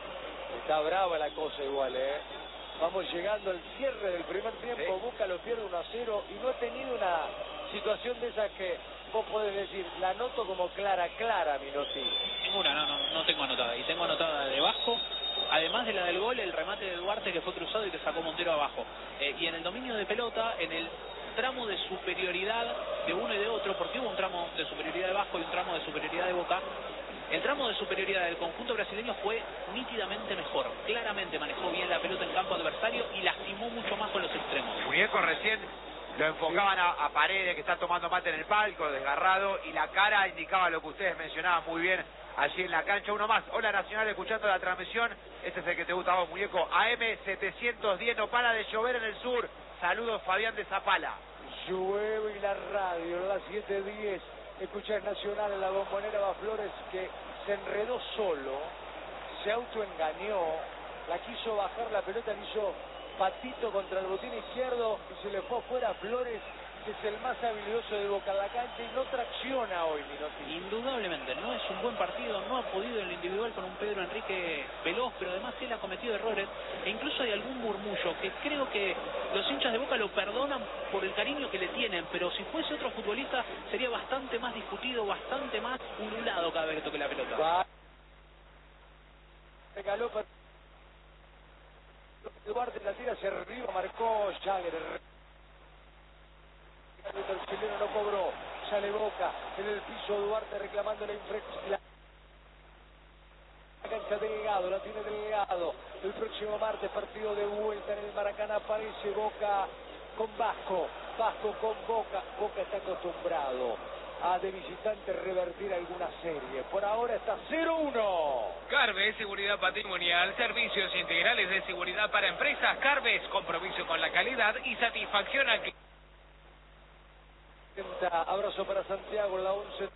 Está brava la cosa igual, Vamos llegando al cierre del primer tiempo, sí. Boca lo pierde 1-0 y no ha tenido una situación de esas que vos podés decir, la anoto como clara, Minotti. Ninguna, no tengo anotada. Y tengo anotada de Vasco, además de la del gol, el remate de Duarte que fue cruzado y que sacó Montero abajo. Y en el dominio de pelota, en el tramo de superioridad de uno y de otro, porque hubo un tramo de superioridad de Vasco y un tramo de superioridad de Boca, el tramo de superioridad del conjunto brasileño fue nítidamente mejor. Claramente manejó bien la pelota en campo adversario y lastimó mucho más con los extremos. Muñeco recién lo enfocaban a Paredes, que está tomando mate en el palco, desgarrado, y la cara indicaba lo que ustedes mencionaban muy bien allí en la cancha. Uno más, hola Nacional, escuchando la transmisión, este es el que te gusta a vos, Muñeco, AM710, no para de llover en el sur, saludos Fabián de Zapala. Llueve y la radio, a las 7:10, escuchás Nacional en la Bombonera, va Flores que se enredó solo, se autoengañó, la quiso bajar la pelota, le hizo patito contra el botín izquierdo y se le fue afuera a Flores, que es el más habilidoso de Boca en la cancha y no tracciona hoy, Minotti. Indudablemente, no es un buen partido, no ha podido en lo individual con un Pedro Enrique veloz, pero además él ha cometido errores e incluso hay algún murmullo que creo que los hinchas de Boca lo perdonan por el cariño que le tienen, pero si fuese otro futbolista sería bastante más discutido, bastante más ululado cada vez que toque la pelota. Regaló para Duarte, la tira hacia arriba, marcó Jagger. El chileno no cobró, sale Boca en el piso, Duarte reclamando la infracción. La cancha Delgado, la tiene Delgado. El próximo martes, partido de vuelta en el Maracaná, aparece Boca con Vasco, Vasco con Boca. Boca está acostumbrado a de visitante revertir alguna serie. Por ahora está 0-1. Carves, seguridad patrimonial, servicios integrales de seguridad para empresas. Carves, compromiso con la calidad y satisfacción al cliente. Abrazo para Santiago, la 11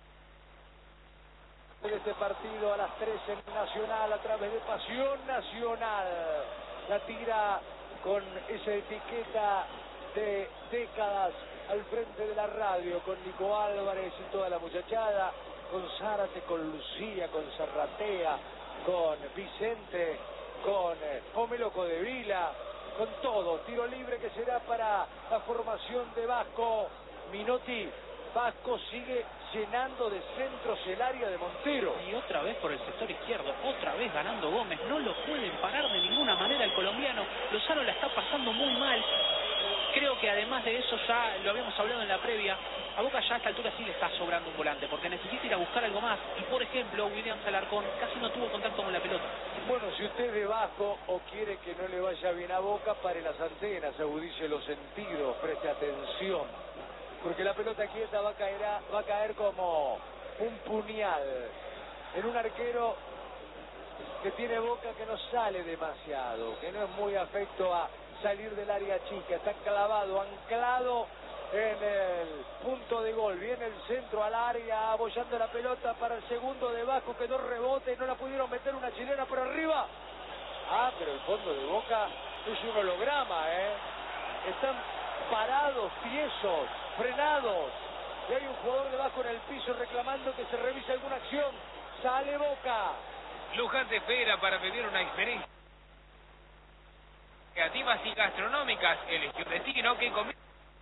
de este partido a las 13 en Nacional, a través de Pasión Nacional. La tira con esa etiqueta de décadas al frente de la radio, con Nico Álvarez y toda la muchachada, con Zárate, con Lucía, con Zarratea, con Vicente, con Homelo Codevila, con todo. Tiro libre que será para la formación de Vasco. Minotti, Vasco sigue llenando de centros el área de Montero. Y otra vez por el sector izquierdo, otra vez ganando Gómez. No lo pueden parar de ninguna manera el colombiano. Lozano la está pasando muy mal. Creo que además de eso, ya lo habíamos hablado en la previa, a Boca ya a esta altura sí le está sobrando un volante, porque necesita ir a buscar algo más. Y por ejemplo, Williams Alarcón casi no tuvo contacto con la pelota. Bueno, si usted es de Vasco o quiere que no le vaya bien a Boca, pare las antenas, agudice los sentidos, preste atención. Porque la pelota quieta va a caer como un puñal en un arquero que tiene Boca que no sale demasiado, que no es muy afecto a salir del área chica, está clavado, anclado en el punto de gol. Viene el centro al área, abollando la pelota para el segundo de Vasco, que 2 rebotes, no la pudieron meter, una chilena por arriba. Ah, pero el fondo de Boca es un holograma, Están parados, tiesos, frenados. Y hay un jugador de Vasco en el piso reclamando que se revise alguna acción. Sale Boca. Luján te espera para vivir una experiencia creativas y gastronómicas. Eligió un destino que comienza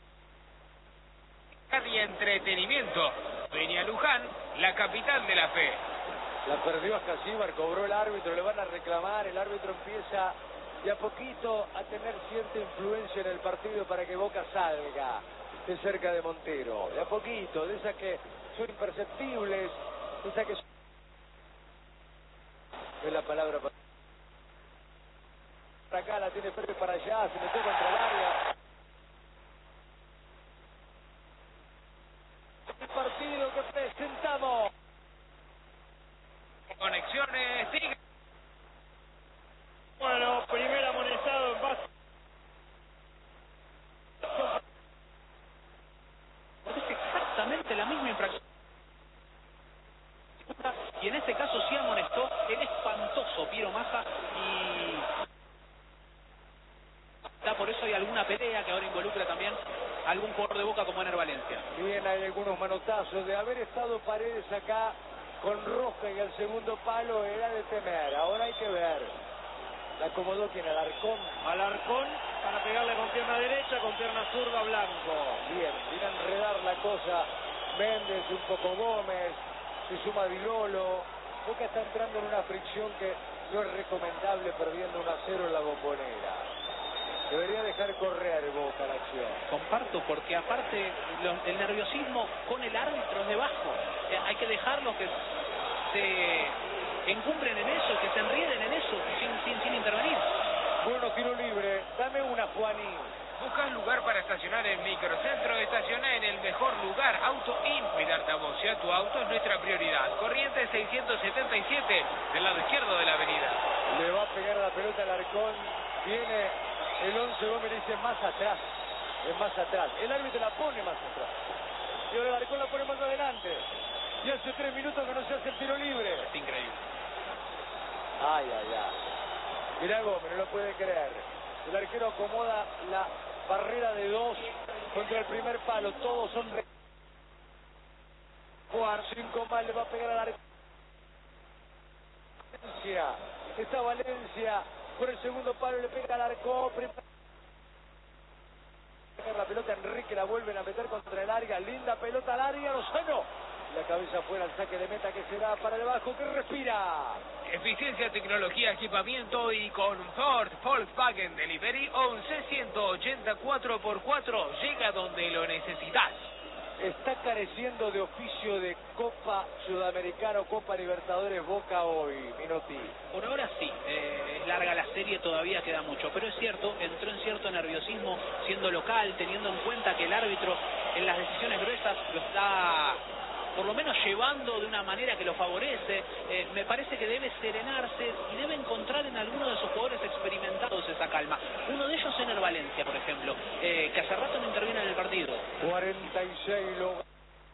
y entretenimiento. Venía Luján, la capital de la fe. La perdió Ascasíbar, cobró el árbitro, le van a reclamar, el árbitro empieza de a poquito a tener cierta influencia en el partido para que Boca salga de cerca de Montero. De a poquito, de esas que son imperceptibles, de esas que son... Es la palabra para acá, la tiene Pérez para allá, se metió contra el área. El partido que presentamos. Conexiones, Tigre. Bueno, primer amonestado en base. Es exactamente la misma infracción. Y en este caso sí amonestó el espantoso Piero Massa y por eso hay alguna pelea que ahora involucra también a algún jugador de Boca como Ener Valencia. Bien, hay algunos manotazos. De haber estado Paredes acá con Rosca y el segundo palo era de temer. Ahora hay que ver. La acomodó quien, Alarcón. Alarcón para pegarle con pierna derecha, con pierna zurda Blanco. Bien, viene a enredar la cosa Méndez, un poco Gómez, se suma Di Lolo. Boca está entrando en una fricción que no es recomendable perdiendo 1-0 en la Bombonera. Debería dejar correr Boca la acción. Comparto, porque aparte el nerviosismo con el árbitro es de Vasco. Hay que dejarlos que se encumbren en eso, que se enrieden en eso, sin intervenir. Bueno, tiro libre. Dame una, Juaní. Buscas lugar para estacionar en Microcentro, estaciona en el mejor lugar. Auto IN. Cuidarte a vos y a tu auto es nuestra prioridad. Corrientes 677, del lado izquierdo de la avenida. Le va a pegar la pelota al Alarcón. Viene el 11 Gómez, dice más atrás. Es más atrás. El árbitro la pone más atrás. Y ahora el Alarcón la pone más adelante. Y hace 3 minutos que no se hace el tiro libre. Es increíble. Ay, ay, ay. Mirá Gómez, no lo puede creer. El arquero acomoda la barrera de 2 contra el primer palo. Todos son... Jugar 5 más, le va a pegar al arquero. Valencia. Está Valencia por el segundo palo, le pega al arco. La pelota Enrique, la vuelven a meter contra el área. Linda pelota al área, Lozano. La cabeza fuera, el saque de meta que se da para el Vasco, que respira. Eficiencia, tecnología, equipamiento y confort. Volkswagen Delivery 11 4x4 llega donde lo necesitas. Está careciendo de oficio de Copa Sudamericana o Copa Libertadores Boca hoy, Minotti. Por ahora sí, es larga la serie, todavía queda mucho, pero es cierto, entró en cierto nerviosismo siendo local, teniendo en cuenta que el árbitro en las decisiones gruesas lo está por lo menos llevando de una manera que lo favorece. Me parece que debe serenarse y debe encontrar en alguno de sus jugadores experimentados esa calma. Uno de ellos, Ener Valencia, por ejemplo, que hace rato no interviene en el partido. 46 lo...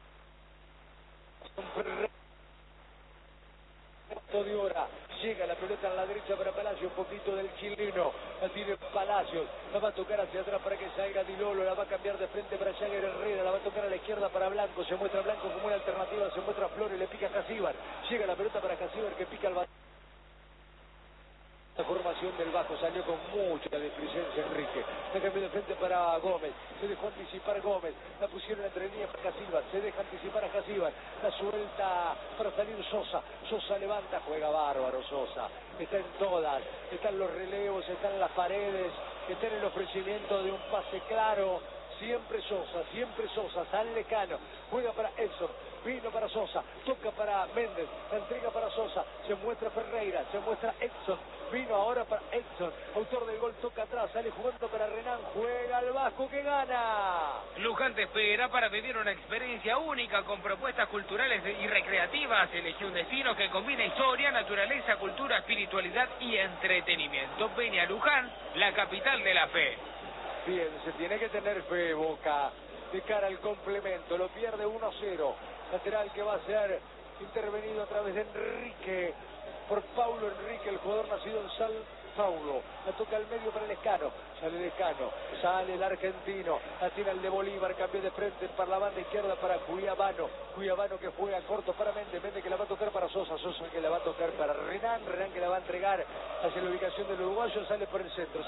de hora. Llega la pelota a la derecha para Palacio, un poquito del chileno, la tiene Palacios, la va a tocar hacia atrás para que salga Di Lolo, la va a cambiar de frente para Jagger Herrera, la va a tocar a la izquierda para Blanco, se muestra Blanco como una alternativa, se muestra Flores, le pica a Casíbar, llega la pelota para Casíbar que pica al La formación del Vasco salió con mucha displicencia Enrique. La cambió de frente para Gómez. Se dejó anticipar Gómez. La pusieron entre líneas para Casillas. Se deja anticipar a Casillas. La suelta para salir Sosa. Sosa levanta. Juega bárbaro Sosa. Está en todas. Están los relevos. Están las paredes. Está en el ofrecimiento de un pase claro. Siempre Sosa, San Lecano, juega para Edson, vino para Sosa, toca para Méndez, la entrega para Sosa, se muestra Ferreira, se muestra Edson, vino ahora para Edson, autor del gol toca atrás, sale jugando para Renan, juega el Vasco que gana. Luján te espera para vivir una experiencia única con propuestas culturales y recreativas. Elegí un destino que combina historia, naturaleza, cultura, espiritualidad y entretenimiento. Ven a Luján, la capital de la fe. Bien, se tiene que tener fe Boca de cara al complemento, lo pierde 1-0, lateral que va a ser intervenido a través de Enrique, por Paulo Enrique, el jugador nacido en San Paulo, la toca al medio para Lescano, sale Lescano, sale el argentino, la tira el de Bolívar, cambió de frente para la banda izquierda para Cuiabano que juega corto para Méndez, Méndez que la va a tocar para Sosa, Sosa que la va a tocar para Renan, Renan que la va a entregar hacia la ubicación del uruguayo, sale por el centro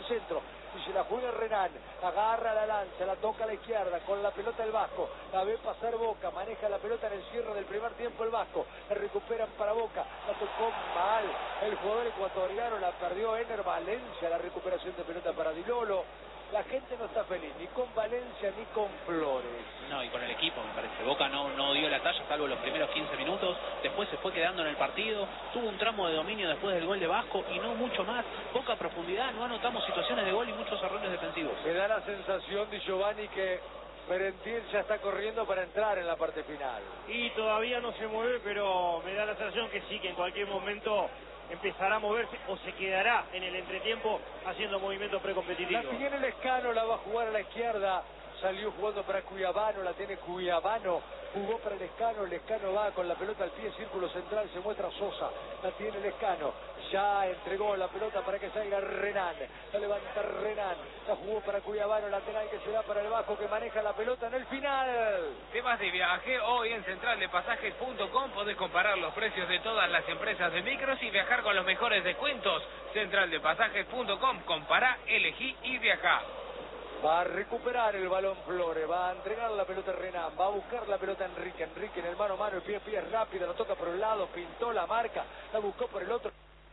y se la juega Renan, agarra la lanza, la toca a la izquierda con la pelota el Vasco, la ve pasar Boca, maneja la pelota en el cierre del primer tiempo el Vasco, la recuperan para Boca, la tocó mal el jugador ecuatoriano, la perdió Ener Valencia, la recuperación de pelota para Di Lolo. La gente no está feliz ni con Valencia ni con Flores. No, y con el equipo me parece. Boca no dio la talla salvo los primeros 15 minutos, después se fue quedando en el partido, tuvo un tramo de dominio después del gol de Vasco y no mucho más. Poca profundidad, no anotamos situaciones de gol y muchos errores defensivos. Me da la sensación de Giovanni que Merentiel ya está corriendo para entrar en la parte final. Y todavía no se mueve, pero me da la sensación que sí, que en cualquier momento empezará a moverse o se quedará en el entretiempo haciendo movimientos precompetitivos. La tiene Lescano, la va a jugar a la izquierda, salió jugando para Cuiabano, la tiene Cuiabano, jugó para Lescano, Lescano va con la pelota al pie, círculo central, se muestra Sosa, la tiene Lescano, ya entregó la pelota para que salga Renan, la levanta Renan, la jugó para Cuiabano, lateral que se da para el Vasco que maneja la pelota en el final. Temas de viaje, hoy en centraldepasajes.com podés comparar los precios de todas las empresas de micros y viajar con los mejores descuentos. Centraldepasajes.com, compará, elegí y viajá. Va a recuperar el balón Flores, va a entregar la pelota a Renan, va a buscar la pelota Enrique en el mano a mano, el pie a pie rápido, la toca por un lado, pintó la marca, la buscó por el otro.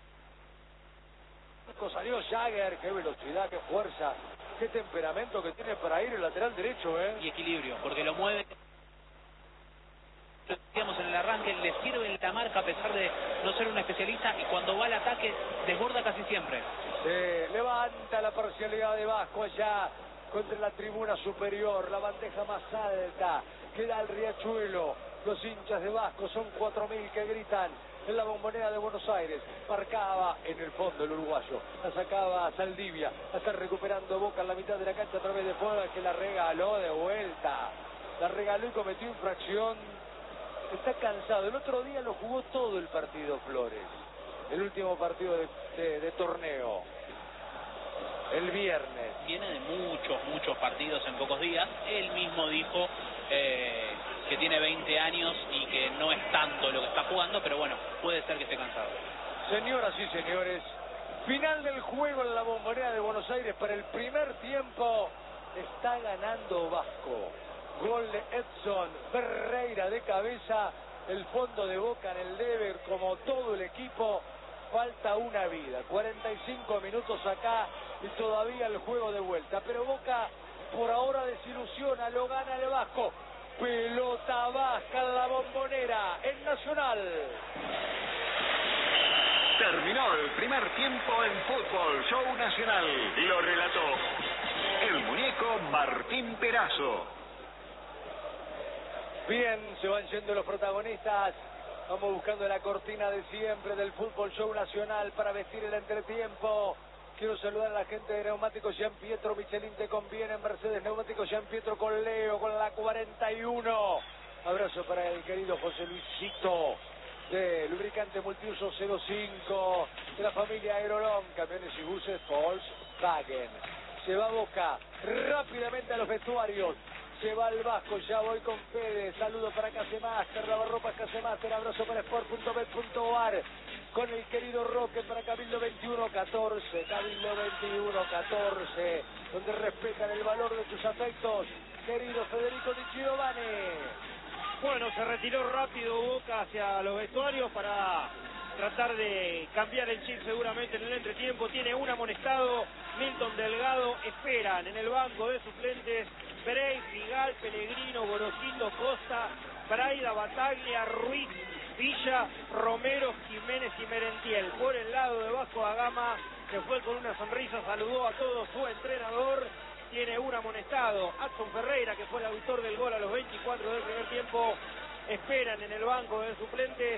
Salió Jagger, qué velocidad, qué fuerza, qué temperamento que tiene para ir el lateral derecho, Y equilibrio, porque lo mueve. Lo decíamos en el arranque, le sirve la marca a pesar de no ser un especialista y cuando va al ataque desborda casi siempre. Se levanta la parcialidad de Vasco allá contra la tribuna superior, la bandeja más alta, queda el Riachuelo, los hinchas de Vasco son 4.000 que gritan en la Bombonera de Buenos Aires, marcaba en el fondo el uruguayo, la sacaba Saldivia, la está recuperando Boca en la mitad de la cancha a través de Flores que la regaló de vuelta, la regaló y cometió infracción, está cansado, el otro día lo jugó todo el partido Flores, el último partido de torneo, el viernes. Viene de muchos partidos en pocos días, él mismo dijo que tiene 20 años y que no es tanto lo que está jugando, pero bueno, puede ser que esté cansado. Señoras y señores, final del juego en la Bombonera de Buenos Aires para el primer tiempo, está ganando Vasco. Gol de Edson, Ferreira de cabeza, el fondo de Boca en el debe como todo el equipo, falta una vida, 45 minutos acá y todavía el juego de vuelta, pero Boca por ahora desilusiona, lo gana el Vasco. Pelota vasca en la Bombonera, en Nacional. Terminó el primer tiempo en Fútbol Show Nacional. Lo relató el muñeco Martín Perazo. Bien, se van yendo los protagonistas. Vamos buscando la cortina de siempre del Fútbol Show Nacional para vestir el entretiempo. Quiero saludar a la gente de Neumáticos Jean Pietro, Michelin te conviene, Mercedes Neumáticos Jean Pietro con Leo, con la 41. Abrazo para el querido José Luisito, de Lubricante Multiuso 05, de la familia Aerolón, camiones y buses Volkswagen. Se va Boca rápidamente a los vestuarios. Se va el Vasco, ya voy con Fede, saludo para Casemaster, Lavarropas Casemaster, abrazo para Sport.bet.ar. con el querido Roque para Cabildo 21-14, Cabildo 21-14, donde respetan el valor de tus afectos, querido Federico Di Giovanni. Bueno, se retiró rápido Boca hacia los vestuarios para tratar de cambiar el chip seguramente en el entretiempo. Tiene un amonestado, Milton Delgado. Esperan en el banco de suplentes Brey, Figal, Pellegrino, Gorosito, Costa, Braida, Bataglia, Ruiz, Villa, Romero, Jiménez y Merentiel. Por el lado de Vasco da Gama, que fue con una sonrisa, saludó a todos su entrenador. Tiene un amonestado, Adson Ferreira, que fue el autor del gol a los 24 del primer tiempo. Esperan en el banco de suplentes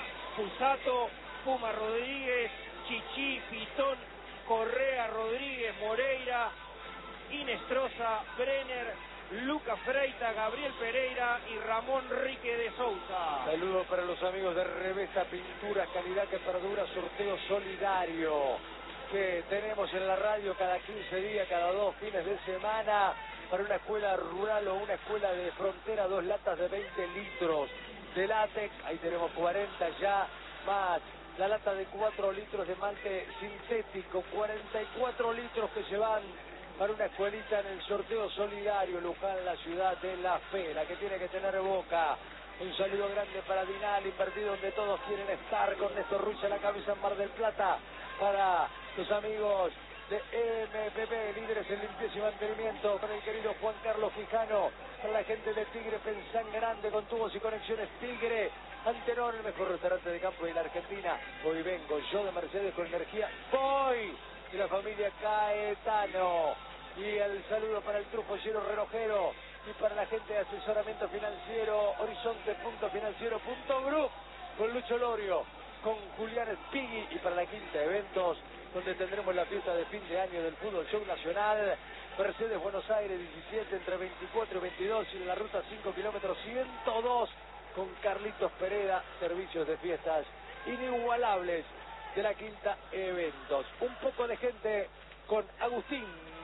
Fusato, Puma Rodríguez, Chichi, Pitón, Correa, Rodríguez, Moreira, Inestrosa, Brenner, Lucas Freita, Gabriel Pereira y Ramón Rique de Sousa. Saludos para los amigos de Revesta Pintura, calidad que perdura, sorteo solidario que tenemos en la radio cada 15 días, cada 2 fines de semana, para una escuela rural o una escuela de frontera, 2 latas de 20 litros de látex, ahí tenemos 40 ya, más la lata de 4 litros de malte sintético, 44 litros que se van para una escuelita en el sorteo solidario local en la ciudad de La Fe, la que tiene que tener Boca. Un saludo grande para Dinal, partido donde todos quieren estar, con Néstor Ruiz a la cabeza en Mar del Plata, para los amigos de MPP, líderes en limpieza y mantenimiento, para el querido Juan Carlos Quijano, para la gente de Tigre Pensán Grande, con tubos y conexiones Tigre, Antenor, el mejor restaurante de campo de la Argentina. Hoy vengo yo de Mercedes con energía, voy de la familia Caetano. Y el saludo para el trufollero relojero y para la gente de asesoramiento financiero, horizonte.financiero.group, con Lucho Lorio, con Julián Spigui, y para la Quinta Eventos, donde tendremos la fiesta de fin de año del Fútbol Show Nacional, Mercedes Buenos Aires 17 entre 24 y 22, y en la ruta 5 kilómetros 102, con Carlitos Pereda, servicios de fiestas inigualables de la Quinta Eventos. Un poco de gente con Agustín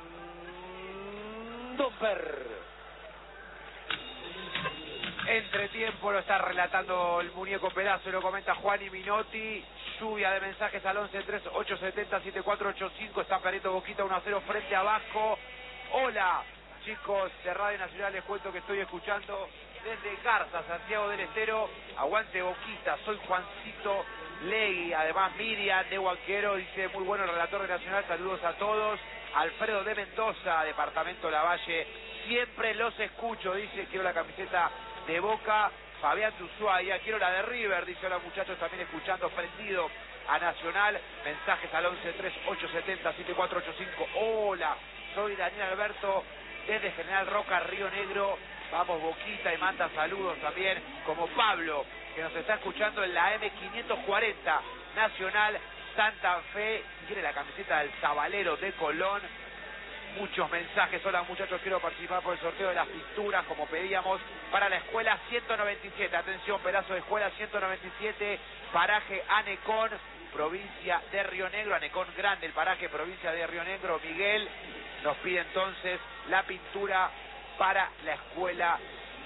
Domper. Entretiempo lo está relatando el muñeco Pedazo, lo comenta Juan y Minotti. Lluvia de mensajes al 11-3-870-7485. Está Pareto Boquita 1-0 frente a Vasco. Hola, chicos de Radio Nacional, les cuento que estoy escuchando desde Garza, Santiago del Estero. Aguante Boquita, soy Juancito Legui. Además Miriam de Huanquero dice: muy bueno el relator de Nacional, saludos a todos. Alfredo de Mendoza, departamento Lavalle, siempre los escucho, dice, quiero la camiseta de Boca. Fabián de Ushuaia, quiero la de River, dice: hola muchachos, también escuchando, prendido a Nacional. Mensajes al 11-3-870-7485. Hola, soy Daniel Alberto desde General Roca, Río Negro. Vamos Boquita, y manda saludos también, como Pablo, que nos está escuchando en la M540 Nacional Santa Fe, quiere la camiseta del Zabalero de Colón. Muchos mensajes: hola muchachos, quiero participar por el sorteo de las pinturas como pedíamos para la escuela 197. Atención, pedazo de escuela 197, paraje Anecón, provincia de Río Negro. Anecón Grande, el paraje, provincia de Río Negro. Miguel nos pide entonces la pintura para la escuela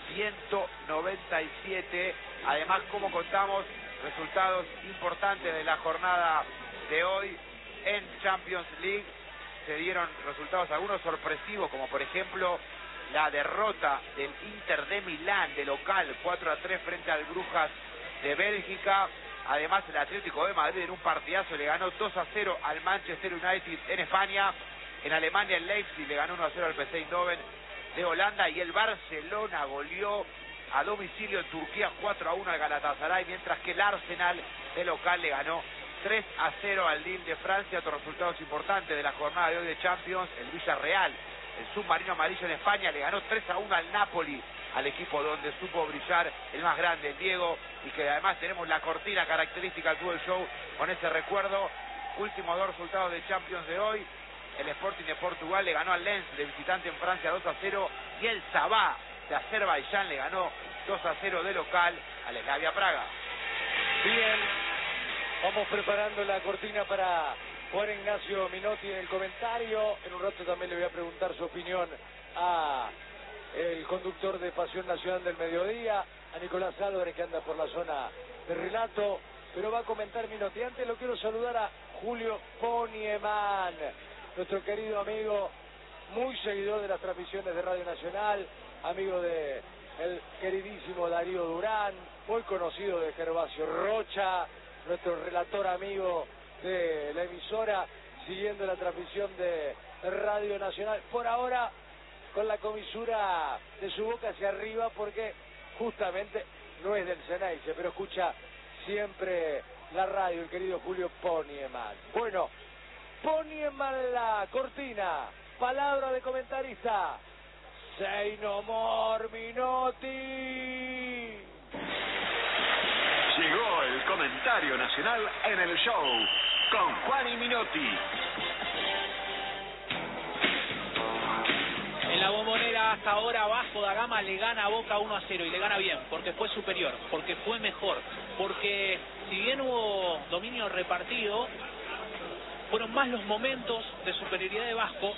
197. Además, como contamos, resultados importantes de la jornada de hoy en Champions League. Se dieron resultados algunos sorpresivos, como por ejemplo la derrota del Inter de Milán de local 4-3 frente al Brujas de Bélgica. Además, el Atlético de Madrid en un partidazo le ganó 2-0 al Manchester United en España. En Alemania el Leipzig le ganó 1-0 al PSV Eindhoven de Holanda, y el Barcelona goleó a domicilio en Turquía 4-1 al Galatasaray, mientras que el Arsenal de local le ganó 3-0 al Lille de Francia. Otros resultados importantes de la jornada de hoy de Champions: el Villarreal, el submarino amarillo en España, le ganó 3-1 al Napoli, al equipo donde supo brillar el más grande, el Diego, y que además tenemos la cortina característica del Fútbol Show con ese recuerdo. Últimos dos resultados de Champions de hoy: el Sporting de Portugal le ganó al Lens de visitante en Francia 2-0, y el Sabah de Azerbaiyán le ganó 2-0 de local al Slavia Praga. Bien, vamos preparando la cortina para Juan Ignacio Minotti en el comentario. En un rato también le voy a preguntar su opinión a el conductor de Pasión Nacional del Mediodía, a Nicolás Álvarez, que anda por la zona de relato. pero va a comentar Minotti. Antes lo quiero saludar a Julio Ponieman, nuestro querido amigo, muy seguidor de las transmisiones de Radio Nacional, amigo de el queridísimo Darío Durán, muy conocido de Gervasio Rocha, nuestro relator amigo de la emisora, siguiendo la transmisión de Radio Nacional. Por ahora, con la comisura de su boca hacia arriba, porque justamente no es del Ceneice, pero escucha siempre la radio, el querido Julio Ponieman. Bueno, Ponieman la cortina, palabra de comentarista. Say no more, Minotti. Llegó el comentario nacional en el show con Juan y Minotti. En la Bombonera hasta ahora Vasco da Gama le gana a Boca 1-0 y le gana bien, porque fue superior, porque fue mejor, porque si bien hubo dominio repartido, fueron más los momentos de superioridad de Vasco